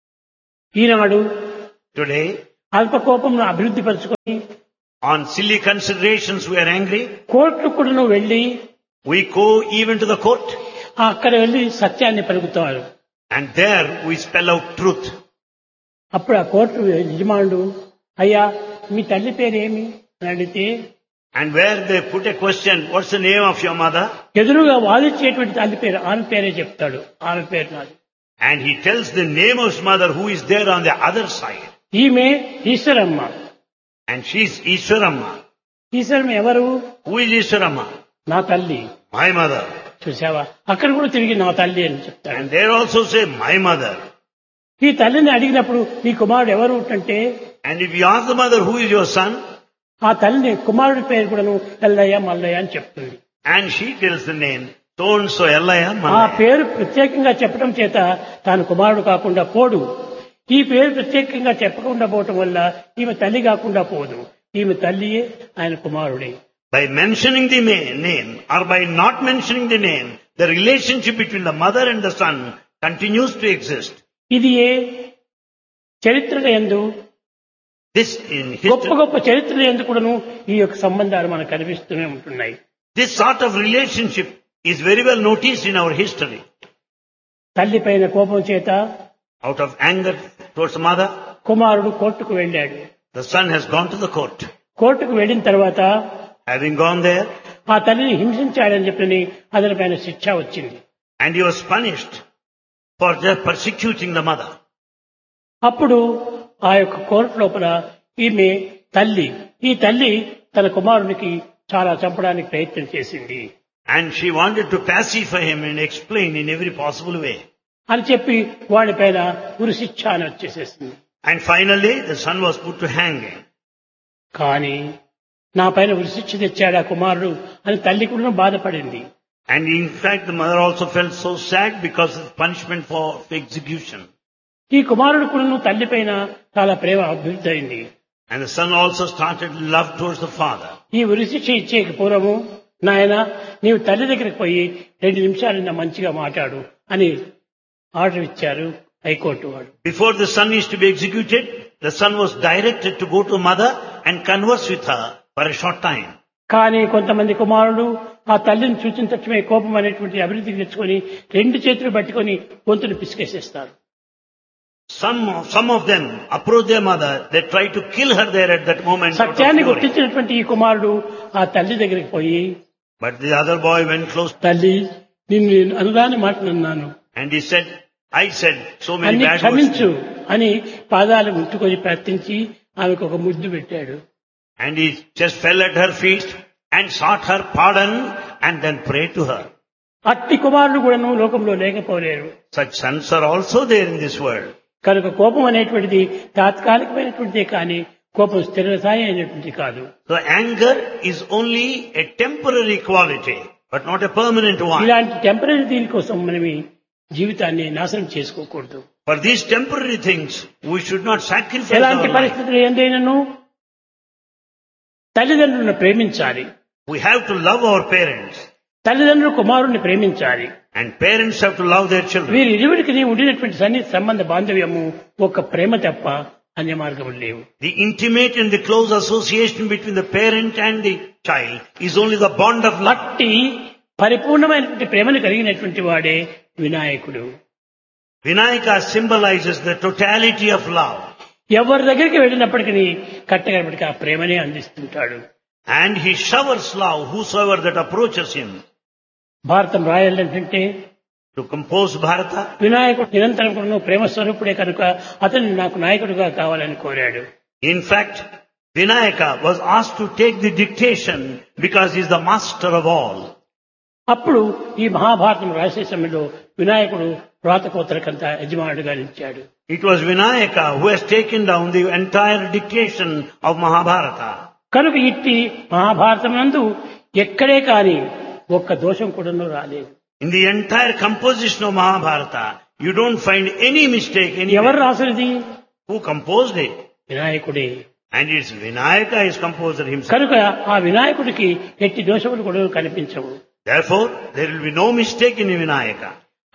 Eenadu Today, అల్ప కోపంను అభివృద్ధి పరుచుకొని on silly considerations we are angry. Court కూడా వెళ్లి We go even to the court అక్కడ వెళ్లి సత్యాన్ని పలుకుతారు. and there we spell out truth. అప్పుడు ఆ కోర్టు యజమానుడు, అయ్యా మీ తల్లి పేరేమి అని అడిగితే, And where they put a question, what's the name of your mother? ఎదురుగా వాదించేటువంటి తల్లి పేరు ఆమె పేరే చెప్తాడు. ఆమె పేరు నాది. And he tells the name of his mother who is there on the other side. ఈమె Eshwaramma. And she's Ishwaramma. Eshwaramma ఎవరు? Who is Ishwaramma? నా తల్లి. My mother. చూసావా, అక్కడ కూడా తిరిగి నా తల్లి అని చెప్తాడు. And they also say my mother. ఈ తల్లిని అడిగినప్పుడు నీ కుమారుడు ఎవరు అంటే, And if you ask the mother who is your son, ఆ తల్లిని కుమారుడి పేరు కూడాను ఎల్లయ్య మల్లయ్య అని చెప్తుంది. and she tells the name so and so Ellaya ఆ Mallaya. పేరు ప్రత్యేకంగా చెప్పడం చేత తాను కుమారుడు కాకుండా పోడు. ఈ పేరు ప్రత్యేకంగా చెప్పకుండా పోవటం వల్ల ఈమె తల్లి కాకుండా పోదు. ఈమె తల్లియే ఆయన కుమారుడే. By mentioning the name or by not mentioning the name, the relationship between the mother and the son continues to exist. ఇది ఏ చరిత్రల యందు, This in గొప్ప history, గొప్ప చరిత్రల యందు కూడాను ఈ యొక్క సంబంధాలు మనకు కనిపిస్తూనే ఉంటున్నాయి. this sort of relationship is very well noticed in our history. తల్లి పైన కోపం చేత Out of anger towards the mother, కుమారుడు కోర్టుకు వెళ్ళాడు. the son has gone to the court. కోర్టుకు వెళ్ళిన తర్వాత Having gone there, ఆ తల్లిని హింసించాడని చెప్పని అతనిపైన శిక్ష వచ్చింది. and he was punished for just persecuting the mother. అప్పుడు ఆ యొక్క కోర్టు లోపల ఈమె తల్లి, ఈ తల్లి తన కుమారునికి చాలా చంపడానికి ప్రయత్నం చేసింది And she wanted to pacify him and explain in every possible way. అని చెప్పి వాడిపైన ఉరిశిక్ష అని వచ్చేసేసింది. And finally, the son was put to hanging. కానీ నా పైన ఉరిశిక్ష తెచ్చాడు ఆ కుమారుడు అని తల్లి కూడా బాధపడింది. And in fact, the mother also felt so sad because of punishment for execution. ఈ కుమారుడు కూడా తల్లి పైన చాలా ప్రేమ అభివృద్ధి అయింది. And the son also started love towards the father. ఈ ఉరిశిక్ష ఇచ్చేకి పూర్వము, నాయన నీవు తల్లి దగ్గరికి పోయి 2 నిమిషాలు మంచిగా మాట్లాడు అని ఆర్డర్ ఇచ్చారు హైకోర్టు వాడు. Before the son is to be executed, the son was directed to go to mother and converse with her for a short time. కానీ కొంతమంది కుమారులు ఆ తల్లిని చూసిన తక్షణమే కోపం అనేటువంటి అభివృద్ధికి తెచ్చుకొని 2 చేతులు పట్టుకొని గొంతును పిసికేసేస్తారు. Some of them approach their mother, they try to kill her there at that moment. out of సత్యాన్ని fury. గుర్తించినటువంటి ఈ కుమారుడు ఆ తల్లి దగ్గరికి పోయి, But the other boy went close తల్లి నిన్ను నేను అనురాని మాట అన్నాను, and he said, I said so many అన్ని bad words. క్షమించు అని పాదాలు ముట్టుకొని ప్రార్థించి ఆమెకు ఒక ముద్దు పెట్టాడు. And he just fell at her feet and sought her pardon and then prayed to her. అట్టి కుమారుడు కూడాను లోకంలో లేకపోలేరు. Such sons are also there in this world. కనుక కోపం అనేటువంటిది తాత్కాలికమైనటువంటిదే కానీ కోపం స్థిరస్థాయి అయినటువంటి కాదు. So anger is only a temporary quality, but not a permanent one. ఇలాంటి టెంపరీ దీనికోసం మనం జీవితాన్ని నాశనం చేసుకోకూడదు. For these temporary things, we should not sacrifice ఎలాంటి our life. పరిస్థితులు ఏందైనాను తల్లిదండ్రులను ప్రేమించాలి. We have to love our parents, తల్లిదండ్రులు కుమారుణ్ణి ప్రేమించాలి. and parents have to love their children. వీరి ఇరువురికి ఉండినటువంటి సన్నిహిత సంబంధ బాంధవ్యము ఒక ప్రేమ తప్ప అన్య మార్గములు లేవు. The intimate and the close association between the parent and the child is only the bond of love. అట్టి పరిపూర్ణమైనటువంటి ప్రేమను కలిగినటువంటి వాడే వినాయకుడు. Vinayaka symbolizes the totality of love. ఎవరి దగ్గరికి వెళ్ళినప్పటికీ కట్టగలపటికి ఆ ప్రేమనే అందిస్తుంటాడు. And he showers love whosoever that approaches him. భారతం రాయాలంటే To compose Bharata, వినాయకుడు నిరంతరం కూడా ప్రేమ స్వరూపుడే కనుక అతన్ని నాకు నాయకుడిగా కావాలని కోరాడు. in fact, Vinayaka was asked to take the dictation because he is the master of all. అప్పుడు ఈ మహాభారతం రాసే సమయంలో వినాయకుడు వ్రాతకోత్తరకంతా యజమానుడిగా నిలిచాడు. It was Vinayaka who has taken down the entire dictation of Mahabharata. కనుక ఇట్టి మహాభారతం నందు ఎక్కడే కాని ఒక్క దోషం కూడా రాలేదు. In the entire composition of Mahabharata, you don't find any mistake ఎవరు anywhere. రాసినది? Who composed it? వినాయకుడే. And it's Vinayaka is composer himself. కనుక ఆ వినాయకుడికి ఎట్టి దోషములు కూడా కనిపించవు. Therefore, there will be no mistake in Vinayaka.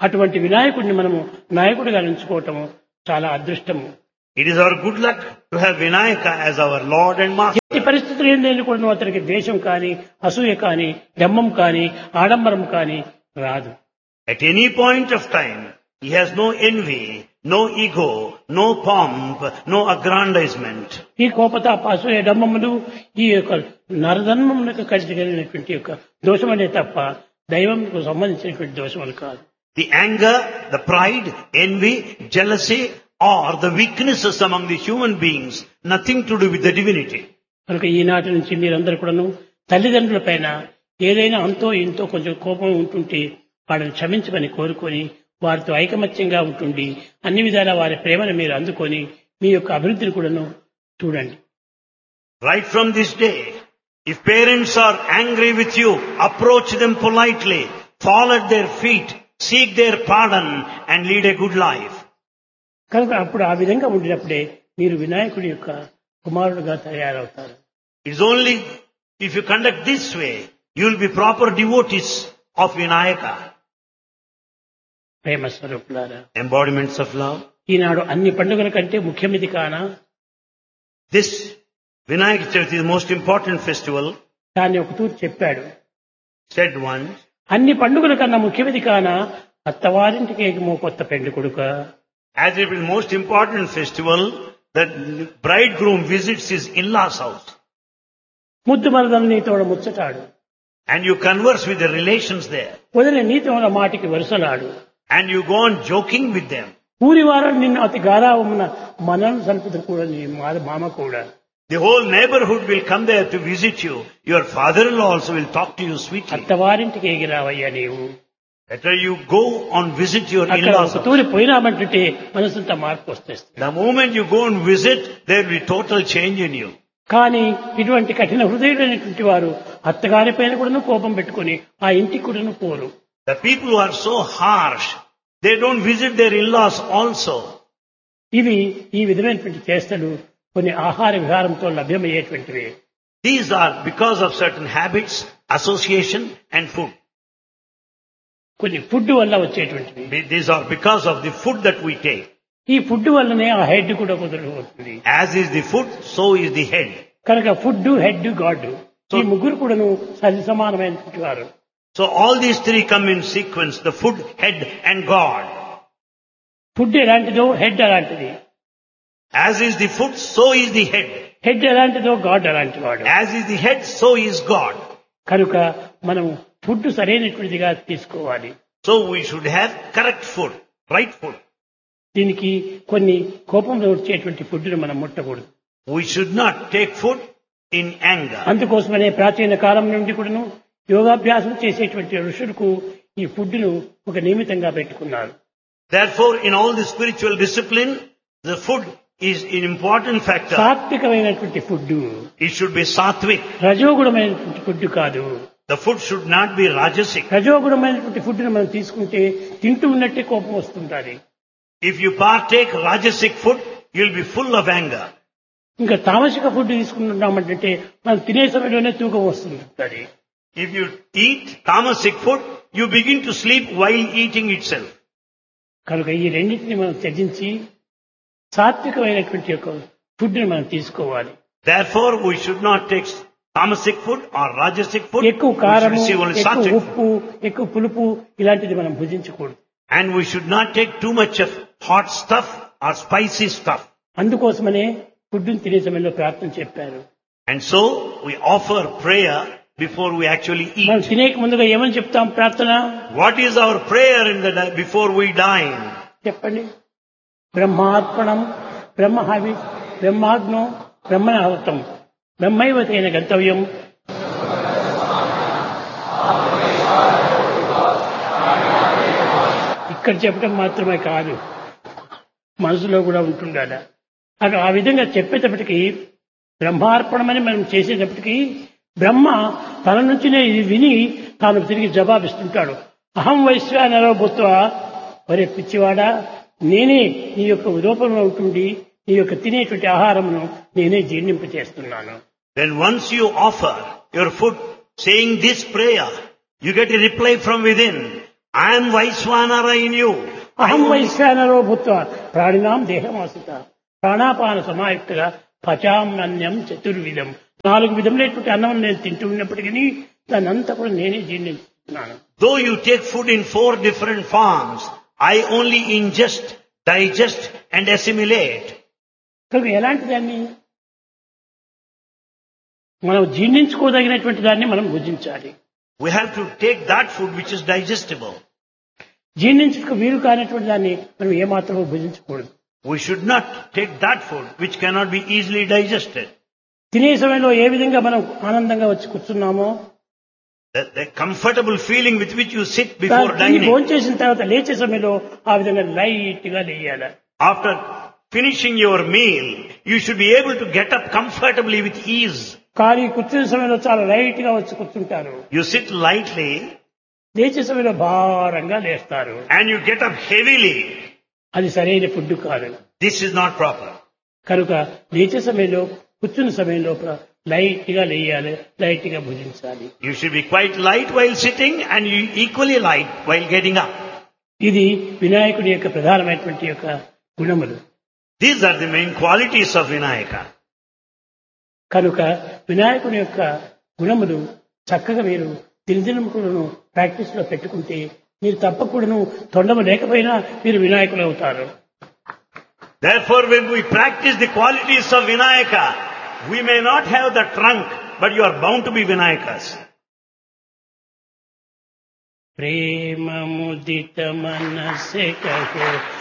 అటువంటి వినాయకుడిని మనము నాయకుడిగా ఎంచుకోవటము చాలా అదృష్టము. It is our good luck to have Vinayaka as our Lord and Master. ఎట్టి పరిస్థితులు ఏంటంటే కూడా అతనికి ద్వేషం కానీ, అసూయ కానీ, డంబం కానీ, ఆడంబరం కానీ రాదు. At any point of time, he has no envy, no ego, no pomp, no aggrandizement. ఈ కోపతాప అసూయ డంబములు ఈ యొక్క నరధర్మములకు కలిగినటువంటి యొక్క దోషమనే తప్ప దైవంకు సంబంధించినటువంటి దోషములు కాదు. The anger, the pride, envy, jealousy are the weaknesses among the human beings, nothing to do with the divinity. కనుక ఈనాటి నుంచి మీరందరూ కూడాను తల్లిదండ్రుల పైన ఏదైనా అంతో ఇంతో కొంచెం కోపం ఉంటుంటే వారిని క్షమించమని కోరుకొని వారితో ఐకమత్యంగా ఉంటుండి అన్ని విధాలా వారి ప్రేమను మీరు అందుకొని మీ యొక్క అభివృద్ధిని కూడాను చూడండి. Right from this day, if parents are angry with you, approach them politely, fall at their feet, seek their pardon and lead a good life. కనుక అప్పుడు ఆ విధంగా ఉండినప్పుడే మీరు వినాయకుడి యొక్క కుమారుడుగా తయారవుతారు. It's only if you conduct this way, you will be proper devotees of Vinayaka. ప్రేమ స్వరూపులారా, Embodiments of love. ఈనాడు అన్ని పండుగల కంటే ముఖ్యమిది కానా This Vinayaka Chavithi is the most important festival, దాన్ని ఒక తూర్పు చెప్పాడు. said one. అన్ని పండుగల కన్నా ముఖ్యమిది కానా అత్తవారింటికి ఏమో కొత్త పెండ్లి కొడుక. As it is the most important festival, the bridegroom visits his in-laws' house. ముద్దు మరదలు నీతో ముచ్చటాడు, And you converse with the relations there. వదిలే నీతో మాటికి వరుసలాడు, And you go on joking with them. ఊరి వారు నిన్ను అతి గారావమున మనను సల్పుతూ కూడా నీ మామ కూడా. The whole neighborhood will come there to visit you. Your father-in-law also will talk to you sweetly. అత్తవారింటికి ఎగిరావయ్యా నీవు. Better you go on visit your అక్కడ in-laws' ఒక house. తూరి పోయినామంటే మనసంతా మార్పు వస్తేస్తుంది. The moment you go and visit, there will be total change in you. కానీ ఇటువంటి కఠిన హృదయులైనటువంటి వారు అత్తగారి పైన కూడా కోపం పెట్టుకుని ఆ ఇంటికి కూడా పోరు. The people who are so harsh, they don't visit their in-laws also. ఇవి ఈ విధమైనటువంటి చేష్టలు కొన్ని ఆహార విహారంతో లభ్యమయ్యేటువంటివి. These are because of certain habits, association and food. కొన్ని ఫుడ్ వల్ల వచ్చేటువంటివి. These are because of the food that we take. ఈ food వల్లనే ఆ హెడ్ కూడా కుదరవుతుంది. As is the food, so is the head. కనుక ఫుడ్, హెడ్, గాడ్ ఈ ముగ్గురు కూడాను సరి సమానమైనటువంటి వారు. So all these three come in sequence, the food, head and God. Food ఎలాంటిదో హెడ్ అలాంటిది. As is the food, so is the head. Head ఎలాంటిదో గాడ్ అలాంటి వాడు. As is the head, so is God. కనుక మనం food సరైనటువంటిదిగా తీసుకోవాలి. So we should have correct food, right food. దీనికి కొన్ని కోపంలో వచ్చేటువంటి ఫుడ్ను మనం ముట్టకూడదు. We should not take food in anger. అందుకోసమనే ప్రాచీన కాలం నుండి కూడాను యోగాభ్యాసం చేసేటువంటి ఋషులకు ఈ ఫుడ్ను ఒక నియమితంగా పెట్టుకున్నారు. Therefore, in all the spiritual discipline, the food is an important factor. సాత్వికమైనటువంటి food, It should be sattvic. రజోగుణమైనటువంటి food కాదు. The food should not be rajasic. రజోగుణమైనటువంటి ఫుడ్ను మనం తీసుకుంటే తింటూ ఉన్నట్టే కోపం వస్తుంటుంది. If you partake rajasic food, you'll be full of anger. ఇంకా తామసిక food తీసుకుంటున్నామంటే మనం తినే సమయంలోనే తూకం వస్తుంటుంది. If you eat tamasic food, you begin to sleep while eating itself. కనుక ఈ రెండింటిని మనం త్యజించి సాత్వికమైనటువంటి యొక్క ఫుడ్ని మనం తీసుకోవాలి. Therefore, we should not take tamasic food or rajasic food. ఎక్కువ We should కారము, receive only ఎక్కువ sattvic food. ఉప్పు, ఎక్కువ పులుపు ఇలాంటిది మనం భుజించకూడదు. And we should not take too much of hot stuff or spicy stuff. అందుకోసమనే ఫుడ్ని తినే సమయంలో ప్రార్థన చెప్పారు. And so, we offer prayer before we actually మనం eat. తినేక ముందుగా ఏమని చెప్తాం ప్రార్థన? What is our prayer before we dine? చెప్పండి. బ్రహ్మార్పణం, బ్రహ్మహవి, బ్రహ్మాగ్నో, బ్రహ్మణాహుతం, బ్రహ్మైవతేన గంతవ్యం. ఇక్కడ చెప్పడం మాత్రమే కాదు, మనసులో కూడా ఉంటుండాలి. అది ఆ విధంగా చెప్పేటప్పటికీ బ్రహ్మార్పణమని మనం చేసేటప్పటికీ బ్రహ్మ తన నుంచినే ఇది విని తాను తిరిగి జవాబిస్తుంటాడు. అహం వైశ్వానరో భూత్వా, ఒరే పిచ్చివాడా, నేనే నీ యొక్క రూపంలో ఉంటుండి నీ యొక్క తినేటువంటి ఆహారమును నేనే జీర్ణింప చేస్తున్నాను. Then once you offer your food saying this prayer, you get a reply from within. I am Vaiswanara in you. అహం వైశ్వానరో భూత్వ ప్రాణినాం దేహమాసుత ప్రాణాపాన సమాయుక్తగా పచామ్నన్యం చతుర్విధం 4 విధములైనటువంటి అన్నం నేను తింటూ ఉన్నప్పటికీ దాన్ని అంతా కూడా నేనే జీర్ణిస్తున్నాను. Though you take food in 4 different forms, I only ingest, digest and assimilate. కనుక ఎలాంటి దాన్ని మనం జీర్ణించుకోదగినటువంటి దాన్ని మనం భుజించాలి. We have to take that food which is digestible. జీర్ణించుకు వీలు కానటువంటి దాన్ని మనం ఏమాత్రమూ భుజించకూడదు. We should not take that food which cannot be easily digested. తినే సమయంలో ఏ విధంగా మనం ఆనందంగా వచ్చి కూర్చున్నామో The comfortable feeling with which you sit before dining. భోజనం చేసిన తర్వాత లేచే సమయంలో ఆ విధంగా లైట్ గా లేయాలి. After finishing your meal, you should be able to get up comfortably with ease. కానీ కూర్చునే సమయంలో చాలా లైట్ గా వచ్చి కూర్చుంటారు. You sit lightly లేచే సమయంలో భారంగా లేస్తారు. and you get up heavily. అది సరైన ఫుడ్ కాదు. This is not proper. కనుక లేచే సమయంలో కూర్చున్న సమయంలో లైట్ గా లేయాలి, లైట్ గా భుజించాలి. You should be quite light while sitting and you equally light while getting up. ఇది వినాయకుడి యొక్క ప్రధానమైనటువంటి యొక్క గుణములు. These are the main qualities of Vinayaka. కనుక వినాయకుని యొక్క గుణములు చక్కగా మీరు దినదినములను ప్రాక్టీస్ లో పెట్టుకుంటే మీరు తప్పకూడను తొండము లేకపోయినా మీరు వినాయకులు అవుతారు. Therefore, when we practice the qualities of Vinayaka, we may not have the trunk, but you are bound to be Vinayakas. ప్రేమ ముదిత మనసే కహో